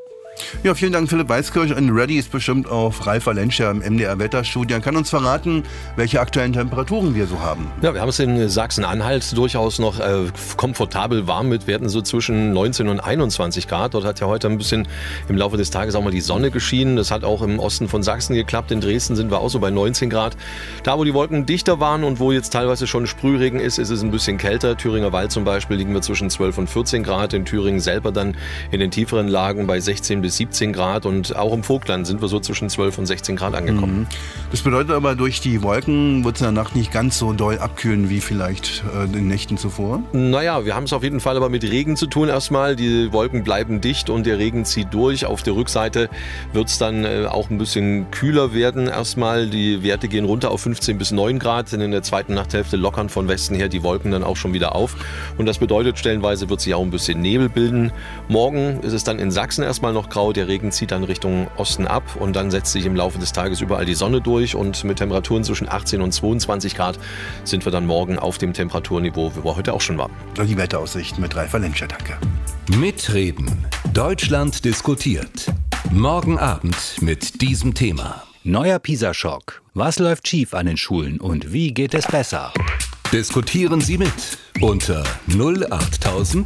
E: Ja, vielen Dank, Philipp Weiskirch. Und ready ist bestimmt auch Ralf Valencia im MDR-Wetterstudio. Er kann uns verraten, welche aktuellen Temperaturen wir so haben.
B: Ja, wir haben es in Sachsen-Anhalt durchaus noch komfortabel warm mit Werten so zwischen 19 und 21 Grad. Dort hat ja heute ein bisschen im Laufe des Tages auch mal die Sonne geschienen. Das hat auch im Osten von Sachsen geklappt. In Dresden sind wir auch so bei 19 Grad. Da, wo die Wolken dichter waren und wo jetzt teilweise schon Sprühregen ist es ein bisschen kälter. Thüringer Wald zum Beispiel liegen wir zwischen 12 und 14 Grad. In Thüringen selber dann in den tieferen Lagen bei 16 bis 17 Grad und auch im Vogtland sind wir so zwischen 12 und 16 Grad angekommen.
E: Das bedeutet aber, durch die Wolken wird es in der Nacht nicht ganz so doll abkühlen wie vielleicht in den Nächten zuvor?
B: Naja, wir haben es auf jeden Fall aber mit Regen zu tun erstmal. Die Wolken bleiben dicht und der Regen zieht durch. Auf der Rückseite wird es dann auch ein bisschen kühler werden erstmal. Die Werte gehen runter auf 15 bis 9 Grad. In der zweiten Nachthälfte lockern von Westen her die Wolken dann auch schon wieder auf. Und das bedeutet, stellenweise wird sich auch ein bisschen Nebel bilden. Morgen ist es dann in Sachsen erstmal noch grau. Der Regen zieht dann Richtung Osten ab und dann setzt sich im Laufe des Tages überall die Sonne durch und mit Temperaturen zwischen 18 und 22 Grad sind wir dann morgen auf dem Temperaturniveau, wo wir heute auch schon waren.
E: Die Wetteraussichten mit Ralf Valencia, danke.
G: Mitreden. Deutschland diskutiert. Morgen Abend mit diesem Thema.
F: Neuer PISA-Schock. Was läuft schief an den Schulen und wie geht es besser?
G: Diskutieren Sie mit unter 08000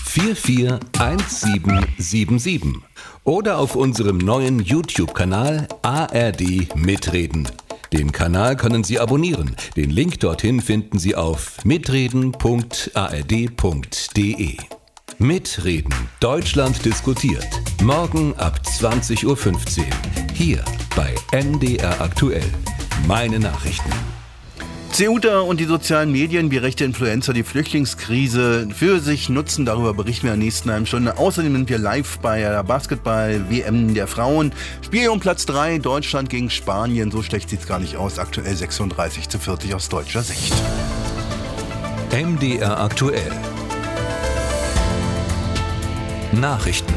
G: 441777 oder auf unserem neuen YouTube-Kanal ARD Mitreden. Den Kanal können Sie abonnieren. Den Link dorthin finden Sie auf mitreden.ard.de. Mitreden. Deutschland diskutiert. Morgen ab 20:15 Uhr. Hier bei MDR aktuell. Meine Nachrichten.
E: Ceuta und die sozialen Medien wie rechte Influencer die Flüchtlingskrise für sich nutzen. Darüber berichten wir in der nächsten halben Stunde. Außerdem sind wir live bei der Basketball-WM der Frauen. Spiel um Platz 3, Deutschland gegen Spanien. So schlecht sieht es gar nicht aus. Aktuell 36:40 aus deutscher Sicht.
G: MDR aktuell. Nachrichten.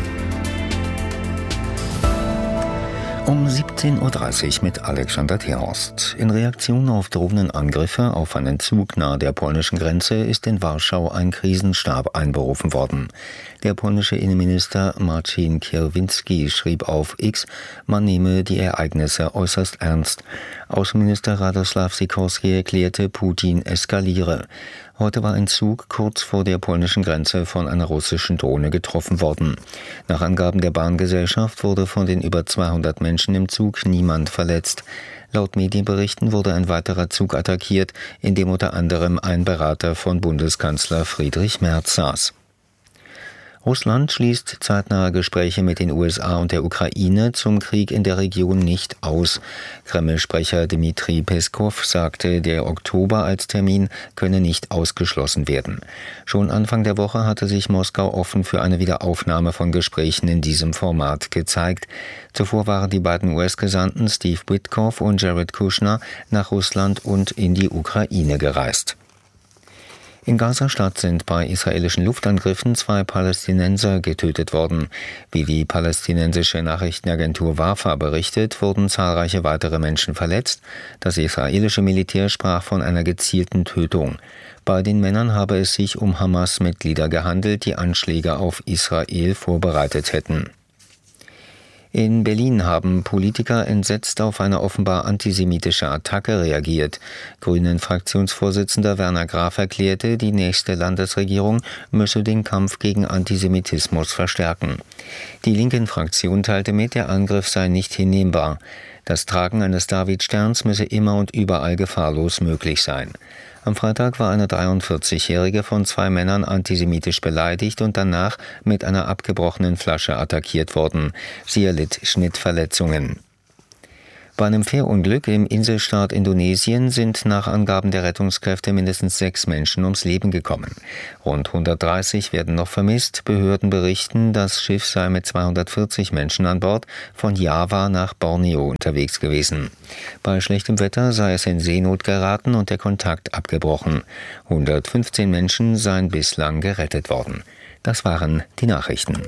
J: Um 17.30 Uhr mit Alexander Terhorst. In Reaktion auf Drohnenangriffe auf einen Zug nahe der polnischen Grenze ist in Warschau ein Krisenstab einberufen worden. Der polnische Innenminister Marcin Kierwiński schrieb auf X, man nehme die Ereignisse äußerst ernst. Außenminister Radosław Sikorski erklärte, Putin eskaliere. Heute war ein Zug kurz vor der polnischen Grenze von einer russischen Drohne getroffen worden. Nach Angaben der Bahngesellschaft wurde von den über 200 Menschen im Zug niemand verletzt. Laut Medienberichten wurde ein weiterer Zug attackiert, in dem unter anderem ein Berater von Bundeskanzler Friedrich Merz saß. Russland schließt zeitnahe Gespräche mit den USA und der Ukraine zum Krieg in der Region nicht aus. Kreml-Sprecher Dmitri Peskow sagte, der Oktober als Termin könne nicht ausgeschlossen werden. Schon Anfang der Woche hatte sich Moskau offen für eine Wiederaufnahme von Gesprächen in diesem Format gezeigt. Zuvor waren die beiden US-Gesandten Steve Witkoff und Jared Kushner nach Russland und in die Ukraine gereist. In Gaza-Stadt sind bei israelischen Luftangriffen 2 Palästinenser getötet worden. Wie die palästinensische Nachrichtenagentur Wafa berichtet, wurden zahlreiche weitere Menschen verletzt. Das israelische Militär sprach von einer gezielten Tötung. Bei den Männern habe es sich um Hamas-Mitglieder gehandelt, die Anschläge auf Israel vorbereitet hätten. In Berlin haben Politiker entsetzt auf eine offenbar antisemitische Attacke reagiert. Grünen-Fraktionsvorsitzender Werner Graf erklärte, die nächste Landesregierung müsse den Kampf gegen Antisemitismus verstärken. Die Linken-Fraktion teilte mit, der Angriff sei nicht hinnehmbar. Das Tragen eines Davidsterns müsse immer und überall gefahrlos möglich sein. Am Freitag war eine 43-Jährige von 2 Männern antisemitisch beleidigt und danach mit einer abgebrochenen Flasche attackiert worden. Sie erlitt Schnittverletzungen. Bei einem Fährunglück im Inselstaat Indonesien sind nach Angaben der Rettungskräfte mindestens 6 Menschen ums Leben gekommen. Rund 130 werden noch vermisst. Behörden berichten, das Schiff sei mit 240 Menschen an Bord von Java nach Borneo unterwegs gewesen. Bei schlechtem Wetter sei es in Seenot geraten und der Kontakt abgebrochen. 115 Menschen seien bislang gerettet worden. Das waren die Nachrichten.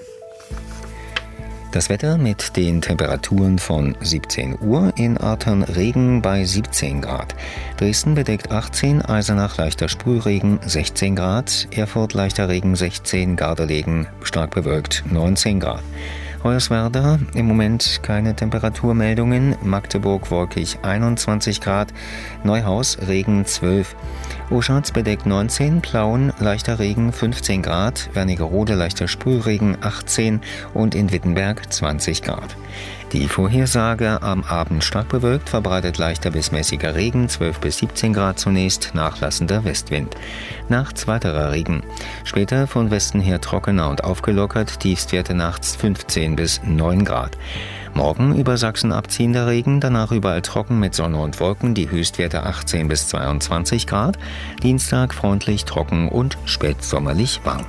J: Das Wetter mit den Temperaturen von 17 Uhr, in Artern Regen bei 17 Grad. Dresden bedeckt 18, Eisenach leichter Sprühregen 16 Grad, Erfurt leichter Regen 16, Gardelegen stark bewölkt 19 Grad. Hoyerswerda im Moment keine Temperaturmeldungen, Magdeburg wolkig 21 Grad, Neuhaus Regen 12, Oschatz bedeckt 19, Plauen leichter Regen 15 Grad, Wernigerode leichter Sprühregen 18 und in Wittenberg 20 Grad. Die Vorhersage: am Abend stark bewölkt, verbreitet leichter bis mäßiger Regen, 12 bis 17 Grad zunächst, nachlassender Westwind. Nachts weiterer Regen. Später von Westen her trockener und aufgelockert, Tiefstwerte nachts 15 bis 9 Grad. Morgen über Sachsen abziehender Regen, danach überall trocken mit Sonne und Wolken, die Höchstwerte 18 bis 22 Grad. Dienstag freundlich, trocken und spätsommerlich warm.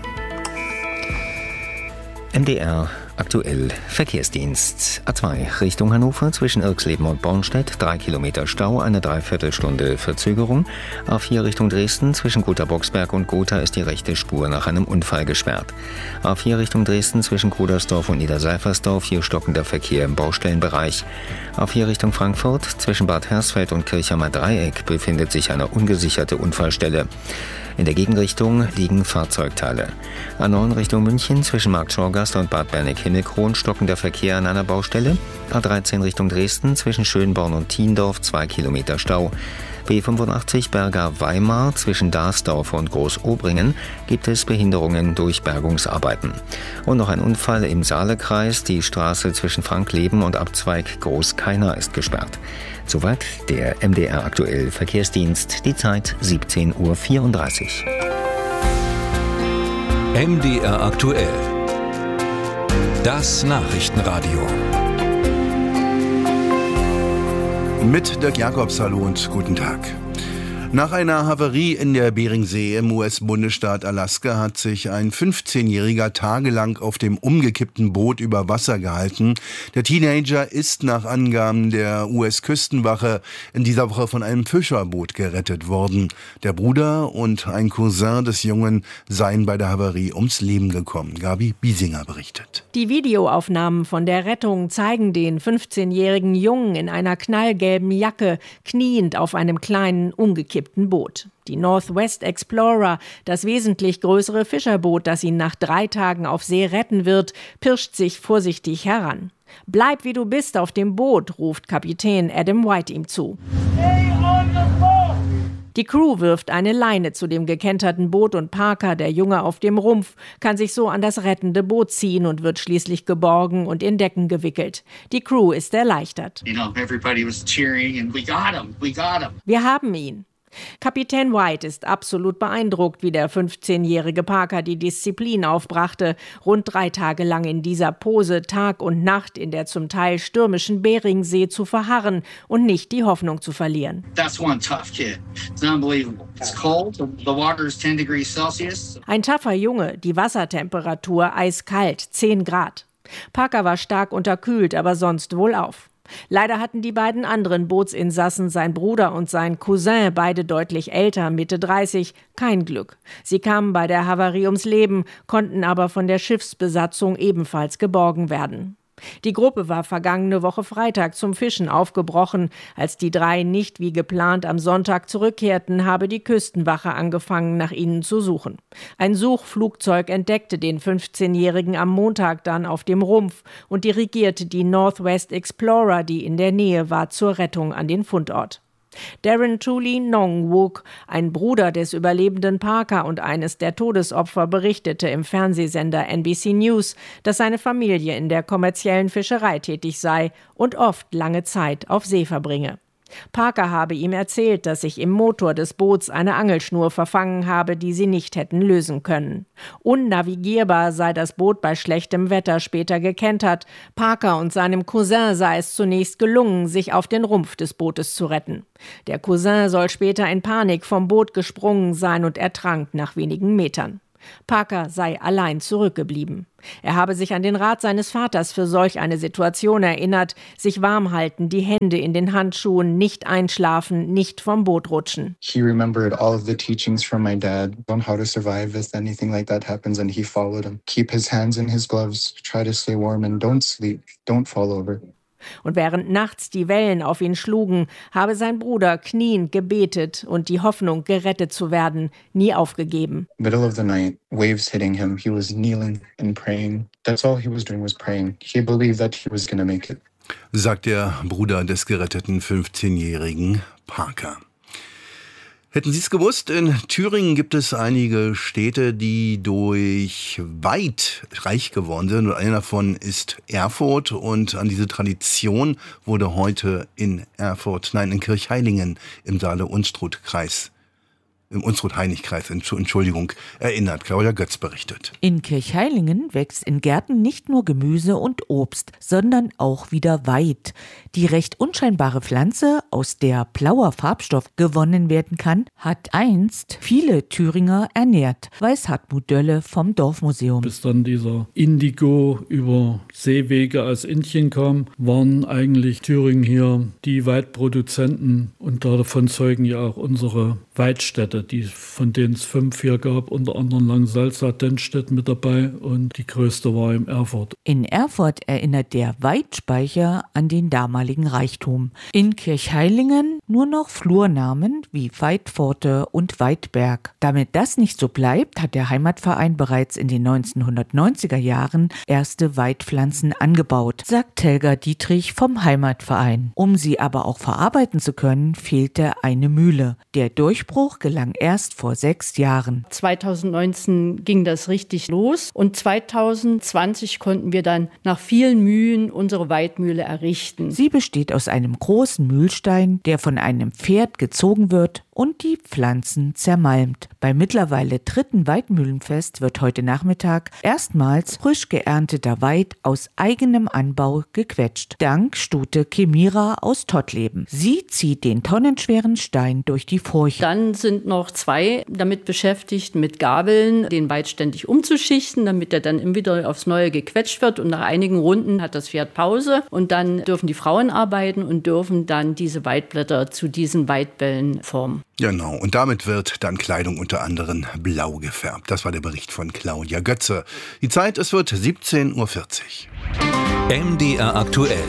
J: MDR aktuell Verkehrsdienst. A2 Richtung Hannover zwischen Irxleben und Bornstedt 3 Kilometer Stau, eine Dreiviertelstunde Verzögerung. A4 Richtung Dresden zwischen Gotha-Boxberg und Gotha ist die rechte Spur nach einem Unfall gesperrt. A4 Richtung Dresden zwischen Kudersdorf und Niederseifersdorf hier stockender Verkehr im Baustellenbereich. A4 Richtung Frankfurt zwischen Bad Hersfeld und Kirchheimer Dreieck befindet sich eine ungesicherte Unfallstelle. In der Gegenrichtung liegen Fahrzeugteile. A9 Richtung München zwischen Marktschorgast und Bad Berneck-Himmelkron stockender Verkehr an einer Baustelle. A13 Richtung Dresden zwischen Schönborn und Thiendorf 2 Kilometer Stau. B85 Berga-Weimar zwischen Darsdorf und Großobringen gibt es Behinderungen durch Bergungsarbeiten. Und noch ein Unfall im Saalekreis. Die Straße zwischen Frankleben und Abzweig Großkeiner ist gesperrt. Soweit der MDR aktuell Verkehrsdienst. Die Zeit 17:34 Uhr.
G: MDR aktuell. Das Nachrichtenradio.
E: Mit Dirk Jacobs, hallo und guten Tag. Nach einer Havarie in der Beringsee im US-Bundesstaat Alaska hat sich ein 15-Jähriger tagelang auf dem umgekippten Boot über Wasser gehalten. Der Teenager ist nach Angaben der US-Küstenwache in dieser Woche von einem Fischerboot gerettet worden. Der Bruder und ein Cousin des Jungen seien bei der Havarie ums Leben gekommen. Gabi Biesinger berichtet.
L: Die Videoaufnahmen von der Rettung zeigen den 15-jährigen Jungen in einer knallgelben Jacke kniend auf einem kleinen umgekippten Boot. Die Northwest Explorer, das wesentlich größere Fischerboot, das ihn nach 3 Tagen auf See retten wird, pirscht sich vorsichtig heran. Bleib wie du bist auf dem Boot, ruft Kapitän Adam White ihm zu. Die Crew wirft eine Leine zu dem gekenterten Boot und Parker, der Junge auf dem Rumpf, kann sich so an das rettende Boot ziehen und wird schließlich geborgen und in Decken gewickelt. Die Crew ist erleichtert. Wir haben ihn. Kapitän White ist absolut beeindruckt, wie der 15-jährige Parker die Disziplin aufbrachte, rund 3 Tage lang in dieser Pose Tag und Nacht in der zum Teil stürmischen Beringsee zu verharren und nicht die Hoffnung zu verlieren. Ein tougher Junge, die Wassertemperatur eiskalt, 10 Grad. Parker war stark unterkühlt, aber sonst wohlauf. Leider hatten die beiden anderen Bootsinsassen, sein Bruder und sein Cousin, beide deutlich älter, Mitte 30, kein Glück. Sie kamen bei der Havarie ums Leben, konnten aber von der Schiffsbesatzung ebenfalls geborgen werden. Die Gruppe war vergangene Woche Freitag zum Fischen aufgebrochen. Als die drei nicht wie geplant am Sonntag zurückkehrten, habe die Küstenwache angefangen, nach ihnen zu suchen. Ein Suchflugzeug entdeckte den 15-Jährigen am Montag dann auf dem Rumpf und dirigierte die Northwest Explorer, die in der Nähe war, zur Rettung an den Fundort. Darren Tooley Nongwook, ein Bruder des überlebenden Parker und eines der Todesopfer, berichtete im Fernsehsender NBC News, dass seine Familie in der kommerziellen Fischerei tätig sei und oft lange Zeit auf See verbringe. Parker habe ihm erzählt, dass sich im Motor des Boots eine Angelschnur verfangen habe, die sie nicht hätten lösen können. Unnavigierbar sei das Boot bei schlechtem Wetter später gekentert. Parker und seinem Cousin sei es zunächst gelungen, sich auf den Rumpf des Bootes zu retten. Der Cousin soll später in Panik vom Boot gesprungen sein und ertrank nach wenigen Metern. Parker sei allein zurückgeblieben. Er habe sich an den Rat seines Vaters für solch eine Situation erinnert: sich warm halten, die Hände in den Handschuhen, nicht einschlafen, nicht vom Boot rutschen.
H: He remembered all of the teachings from my dad on how to survive if anything like that happens, and he followed them. Keep his hands in his gloves, try to stay warm and don't sleep, don't fall over.
L: Und während nachts die Wellen auf ihn schlugen, habe sein Bruder kniend gebetet und die Hoffnung, gerettet zu werden, nie aufgegeben.
H: Middle of the night, waves hitting him, he was kneeling and praying. That's all he was doing was praying. He believed that he was going to make it.
E: Sagt der Bruder des geretteten 15-jährigen Parker. Hätten Sie es gewusst, in Thüringen gibt es einige Städte, die durch Weid reich geworden sind. Und einer davon ist Erfurt. Und an diese Tradition wurde heute in Kirchheilingen im Saale-Unstrut-Kreis, im Unstrut-Heinig-Kreis, erinnert. Claudia Götz berichtet.
I: In Kirchheilingen wächst in Gärten nicht nur Gemüse und Obst, sondern auch wieder Weid. Die recht unscheinbare Pflanze, aus der blauer Farbstoff gewonnen werden kann, hat einst viele Thüringer ernährt, weiß Hartmut Dölle vom Dorfmuseum.
K: Bis dann dieser Indigo über Seewege aus Indien kam, waren eigentlich Thüringen hier die Weidproduzenten, und davon zeugen ja auch unsere Weidstädte, von denen es 5 hier gab, unter anderem Langsalza, Dennstedt mit dabei, und die größte war in Erfurt.
I: In Erfurt erinnert der Weidspeicher an den damaligen Reichtum. In Kirchheilingen nur noch Flurnamen wie Weidpforte und Weidberg. Damit das nicht so bleibt, hat der Heimatverein bereits in den 1990er Jahren erste Weidpflanzen angebaut, sagt Helga Dietrich vom Heimatverein. Um sie aber auch verarbeiten zu können, fehlte eine Mühle. Der Durchbruch gelang erst vor 6 Jahren.
M: 2019 ging das richtig los und 2020 konnten wir dann nach vielen Mühen unsere Weidmühle errichten.
I: Sie besteht aus einem großen Mühlstein, der von einem Pferd gezogen wird und die Pflanzen zermalmt. Beim mittlerweile 3. Weidmühlenfest wird heute Nachmittag erstmals frisch geernteter Weid aus eigenem Anbau gequetscht. Dank Stute Chemira aus Tottleben. Sie zieht den tonnenschweren Stein durch die Furche.
M: Dann sind noch 2 damit beschäftigt, mit Gabeln den Weid ständig umzuschichten, damit er dann immer wieder aufs Neue gequetscht wird. Und nach einigen Runden hat das Pferd Pause und dann dürfen die Frauen arbeiten und dürfen dann diese Weidblätter zu diesen Weidbällen formen.
E: Genau, und damit wird dann Kleidung unter anderem blau gefärbt. Das war der Bericht von Claudia Götze. Die Zeit, es wird 17:40 Uhr.
G: MDR aktuell.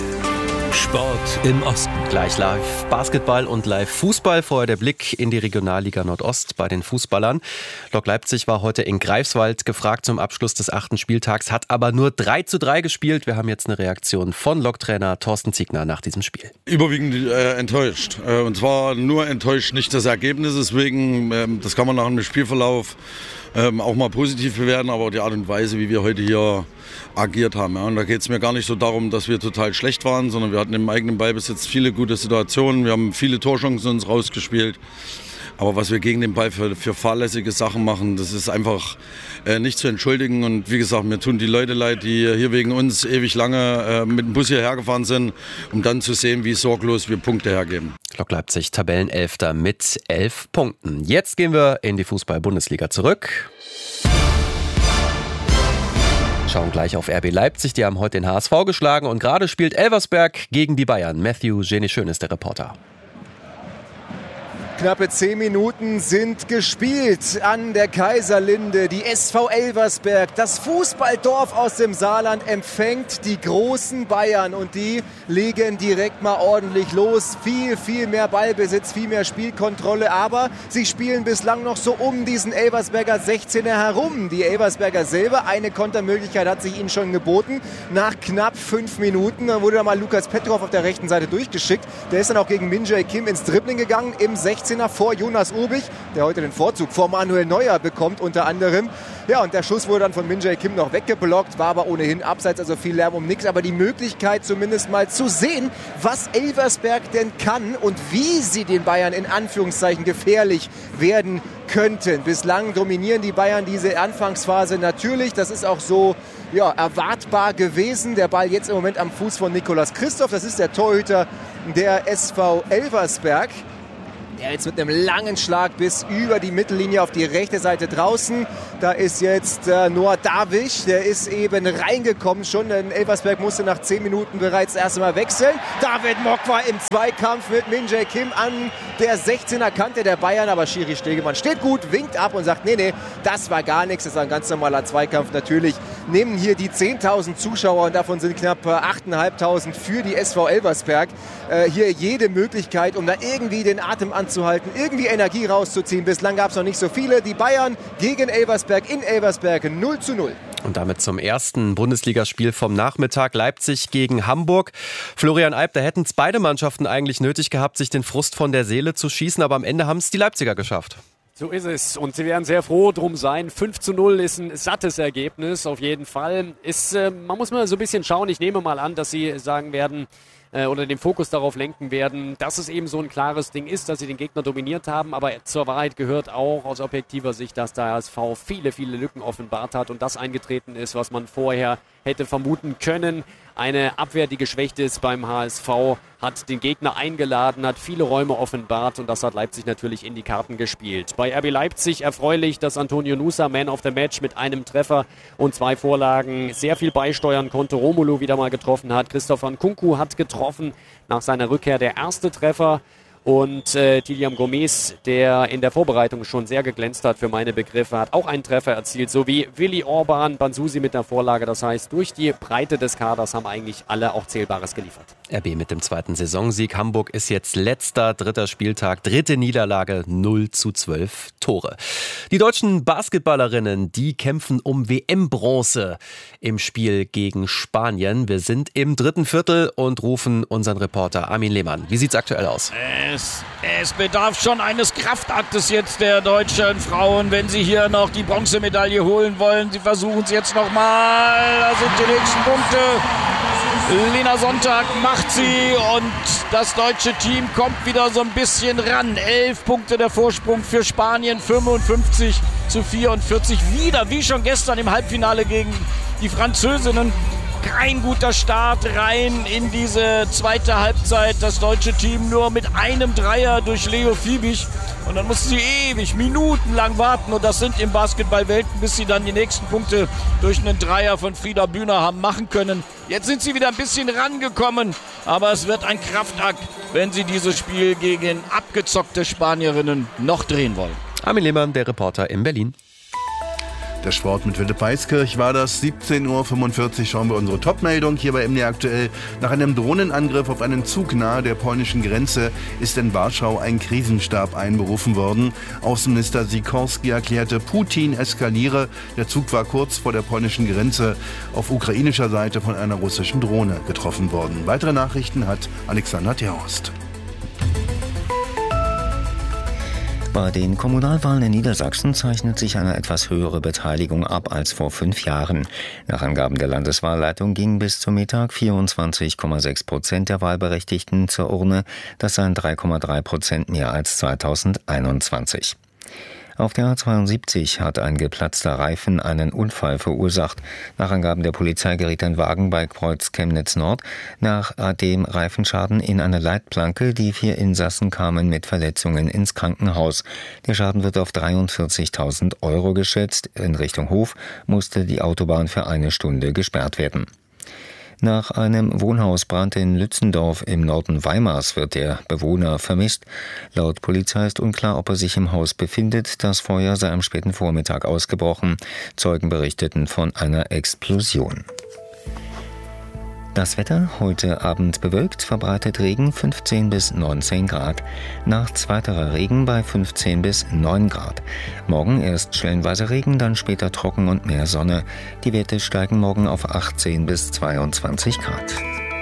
G: Sport im Osten.
A: Gleich live Basketball und live Fußball. Vorher der Blick in die Regionalliga Nordost bei den Fußballern. Lok Leipzig war heute in Greifswald gefragt zum Abschluss des 8. Spieltags, hat aber nur 3:3 gespielt. Wir haben jetzt eine Reaktion von Lok-Trainer Thorsten Ziegner nach diesem Spiel.
N: Überwiegend enttäuscht. Und zwar nur enttäuscht, nicht des Ergebnisses wegen. Das kann man nach dem Spielverlauf auch mal positiv bewerten, aber die Art und Weise, wie wir heute hier agiert haben. Ja. Und da geht es mir gar nicht so darum, dass wir total schlecht waren, sondern wir hatten im eigenen Ballbesitz viele gute Situationen. Wir haben viele Torchancen uns rausgespielt. Aber was wir gegen den Ball für fahrlässige Sachen machen, das ist einfach nicht zu entschuldigen. Und wie gesagt, mir tun die Leute leid, die hier wegen uns ewig lange mit dem Bus hierher gefahren sind, um dann zu sehen, wie sorglos wir Punkte hergeben.
A: Lok Leipzig, Tabellenelfter mit 11 Punkten. Jetzt gehen wir in die Fußball-Bundesliga zurück. Schauen gleich auf RB Leipzig, die haben heute den HSV geschlagen und gerade spielt Elversberg gegen die Bayern. Matthew Genischön ist der Reporter.
D: Knappe 10 Minuten sind gespielt an der Kaiserlinde. Die SV Elversberg, das Fußballdorf aus dem Saarland, empfängt die großen Bayern und die legen direkt mal ordentlich los. Viel mehr Ballbesitz, viel mehr Spielkontrolle, aber sie spielen bislang noch so um diesen Elversberger 16er herum. Die Elversberger selber, eine Kontermöglichkeit hat sich ihnen schon geboten. Nach knapp 5 Minuten wurde dann mal Lukas Petrov auf der rechten Seite durchgeschickt. Der ist dann auch gegen Min Jae Kim ins Dribbling gegangen im 16er vor Jonas Obich, der heute den Vorzug vor Manuel Neuer bekommt unter anderem. Ja, und der Schuss wurde dann von Min Jae Kim noch weggeblockt, war aber ohnehin abseits, also viel Lärm um nichts. Aber die Möglichkeit zumindest mal zu sehen, was Elversberg denn kann und wie sie den Bayern in Anführungszeichen gefährlich werden könnten. Bislang dominieren die Bayern diese Anfangsphase natürlich. Das ist auch so erwartbar gewesen. Der Ball jetzt im Moment am Fuß von Nicolas Christoph. Das ist der Torhüter der SV Elversberg. Der jetzt mit einem langen Schlag bis über die Mittellinie auf die rechte Seite draußen. Da ist jetzt Noah Davisch, der ist eben reingekommen schon, denn Elversberg musste nach 10 Minuten bereits erst einmal wechseln. David Mock war im Zweikampf mit Min Jae Kim an der 16er Kante der Bayern, aber Schiri Stegemann steht gut, winkt ab und sagt, nee, das war gar nichts, das ist ein ganz normaler Zweikampf. Natürlich nehmen hier die 10.000 Zuschauer und davon sind knapp 8.500 für die SV Elversberg hier jede Möglichkeit, um da irgendwie den Atem anzuhalten, irgendwie Energie rauszuziehen. Bislang gab es noch nicht so viele. Die Bayern gegen Elversberg in Elversberg 0:0.
A: Und damit zum ersten Bundesligaspiel vom Nachmittag, Leipzig gegen Hamburg. Florian Alp, da hätten es beide Mannschaften eigentlich nötig gehabt, sich den Frust von der Seele zu schießen, aber am Ende haben es die Leipziger geschafft.
O: So ist es und sie werden sehr froh drum sein. 5:0 ist ein sattes Ergebnis, auf jeden Fall. Man muss mal so ein bisschen schauen, ich nehme mal an, dass sie sagen werden, oder den Fokus darauf lenken werden, dass es eben so ein klares Ding ist, dass sie den Gegner dominiert haben. Aber zur Wahrheit gehört auch aus objektiver Sicht, dass der HSV viele Lücken offenbart hat und das eingetreten ist, was man vorher hätte vermuten können. Eine Abwehr, die geschwächt ist beim HSV, hat den Gegner eingeladen, hat viele Räume offenbart und das hat Leipzig natürlich in die Karten gespielt. Bei RB Leipzig erfreulich, dass Antonio Nusa, Man of the Match, mit einem Treffer und 2 Vorlagen sehr viel beisteuern konnte. Romelu wieder mal getroffen hat. Christopher Nkunku hat getroffen nach seiner Rückkehr, der erste Treffer. Und Tiliam Gomez, der in der Vorbereitung schon sehr geglänzt hat für meine Begriffe, hat auch einen Treffer erzielt, sowie Willi Orban, Banzusi mit der Vorlage. Das heißt, durch die Breite des Kaders haben eigentlich alle auch Zählbares geliefert.
A: RB mit dem 2. Saisonsieg. Hamburg ist jetzt letzter, 3. Spieltag, 3. Niederlage, 0:12 Tore. Die deutschen Basketballerinnen, die kämpfen um WM-Bronze im Spiel gegen Spanien. Wir sind im 3. Viertel und rufen unseren Reporter Armin Lehmann. Wie sieht's aktuell aus?
C: Es bedarf schon eines Kraftaktes jetzt der deutschen Frauen, wenn sie hier noch die Bronzemedaille holen wollen. Sie versuchen es jetzt nochmal. Da sind die nächsten Punkte. Lena Sonntag macht sie und das deutsche Team kommt wieder so ein bisschen ran. 11 Punkte der Vorsprung für Spanien, 55:44. Wieder, wie schon gestern im Halbfinale gegen die Französinnen. Kein guter Start rein in diese zweite Halbzeit. Das deutsche Team nur mit einem Dreier durch Leo Fiebig. Und dann mussten sie ewig, minutenlang warten. Und das sind im Basketball-Welten, bis sie dann die nächsten Punkte durch einen Dreier von Frieda Bühner haben machen können. Jetzt sind sie wieder ein bisschen rangekommen. Aber es wird ein Kraftakt, wenn sie dieses Spiel gegen abgezockte Spanierinnen noch drehen wollen.
A: Armin Lehmann, der Reporter in Berlin.
E: Der Sport mit Philipp Weiskirch war das. 17:45 Uhr schauen wir unsere Top-Meldung hier bei MDR aktuell. Nach einem Drohnenangriff auf einen Zug nahe der polnischen Grenze ist in Warschau ein Krisenstab einberufen worden. Außenminister Sikorski erklärte, Putin eskaliere. Der Zug war kurz vor der polnischen Grenze auf ukrainischer Seite von einer russischen Drohne getroffen worden. Weitere Nachrichten hat Alexander Terhorst.
J: Bei den Kommunalwahlen in Niedersachsen zeichnet sich eine etwas höhere Beteiligung ab als vor 5 Jahren. Nach Angaben der Landeswahlleitung gingen bis zum Mittag 24,6% der Wahlberechtigten zur Urne. Das seien 3,3% mehr als 2021. Auf der A72 hat ein geplatzter Reifen einen Unfall verursacht. Nach Angaben der Polizei geriet ein Wagen bei Kreuz Chemnitz Nord nach dem Reifenschaden in eine Leitplanke. Die 4 Insassen kamen mit Verletzungen ins Krankenhaus. Der Schaden wird auf 43.000 € geschätzt. In Richtung Hof musste die Autobahn für 1 Stunde gesperrt werden. Nach einem Wohnhausbrand in Lützendorf im Norden Weimars wird der Bewohner vermisst. Laut Polizei ist unklar, ob er sich im Haus befindet. Das Feuer sei am späten Vormittag ausgebrochen. Zeugen berichteten von einer Explosion. Das Wetter, heute Abend bewölkt, verbreitet Regen 15 bis 19 Grad. Nachts weiterer Regen bei 15 bis 9 Grad. Morgen erst stellenweise Regen, dann später trocken und mehr Sonne. Die Werte steigen morgen auf 18 bis 22 Grad.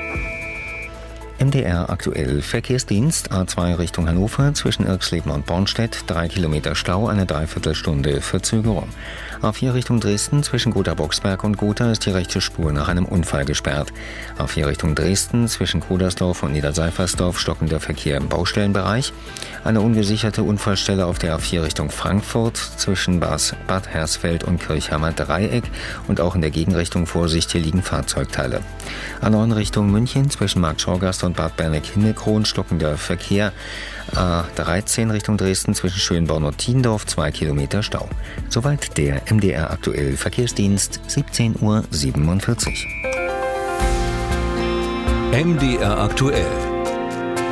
J: MDR aktuell Verkehrsdienst A2 Richtung Hannover zwischen Irxleben und Bornstedt 3 Kilometer Stau, eine Dreiviertelstunde Verzögerung. A4 Richtung Dresden zwischen Gotha-Boxberg und Gotha ist die rechte Spur nach einem Unfall gesperrt. A4 Richtung Dresden zwischen Kodersdorf und Niederseifersdorf stockender Verkehr im Baustellenbereich. Eine ungesicherte Unfallstelle auf der A4 Richtung Frankfurt zwischen Bad Hersfeld und Kirchheimer Dreieck und auch in der Gegenrichtung Vorsicht, hier liegen Fahrzeugteile. A9 Richtung München zwischen Marktschorgast und Bad Berneck-Himmelkron stockender Verkehr. A13 Richtung Dresden zwischen Schönborn und Tiendorf 2 Kilometer Stau. Soweit der MDR aktuell Verkehrsdienst, 17:47 Uhr.
G: MDR aktuell.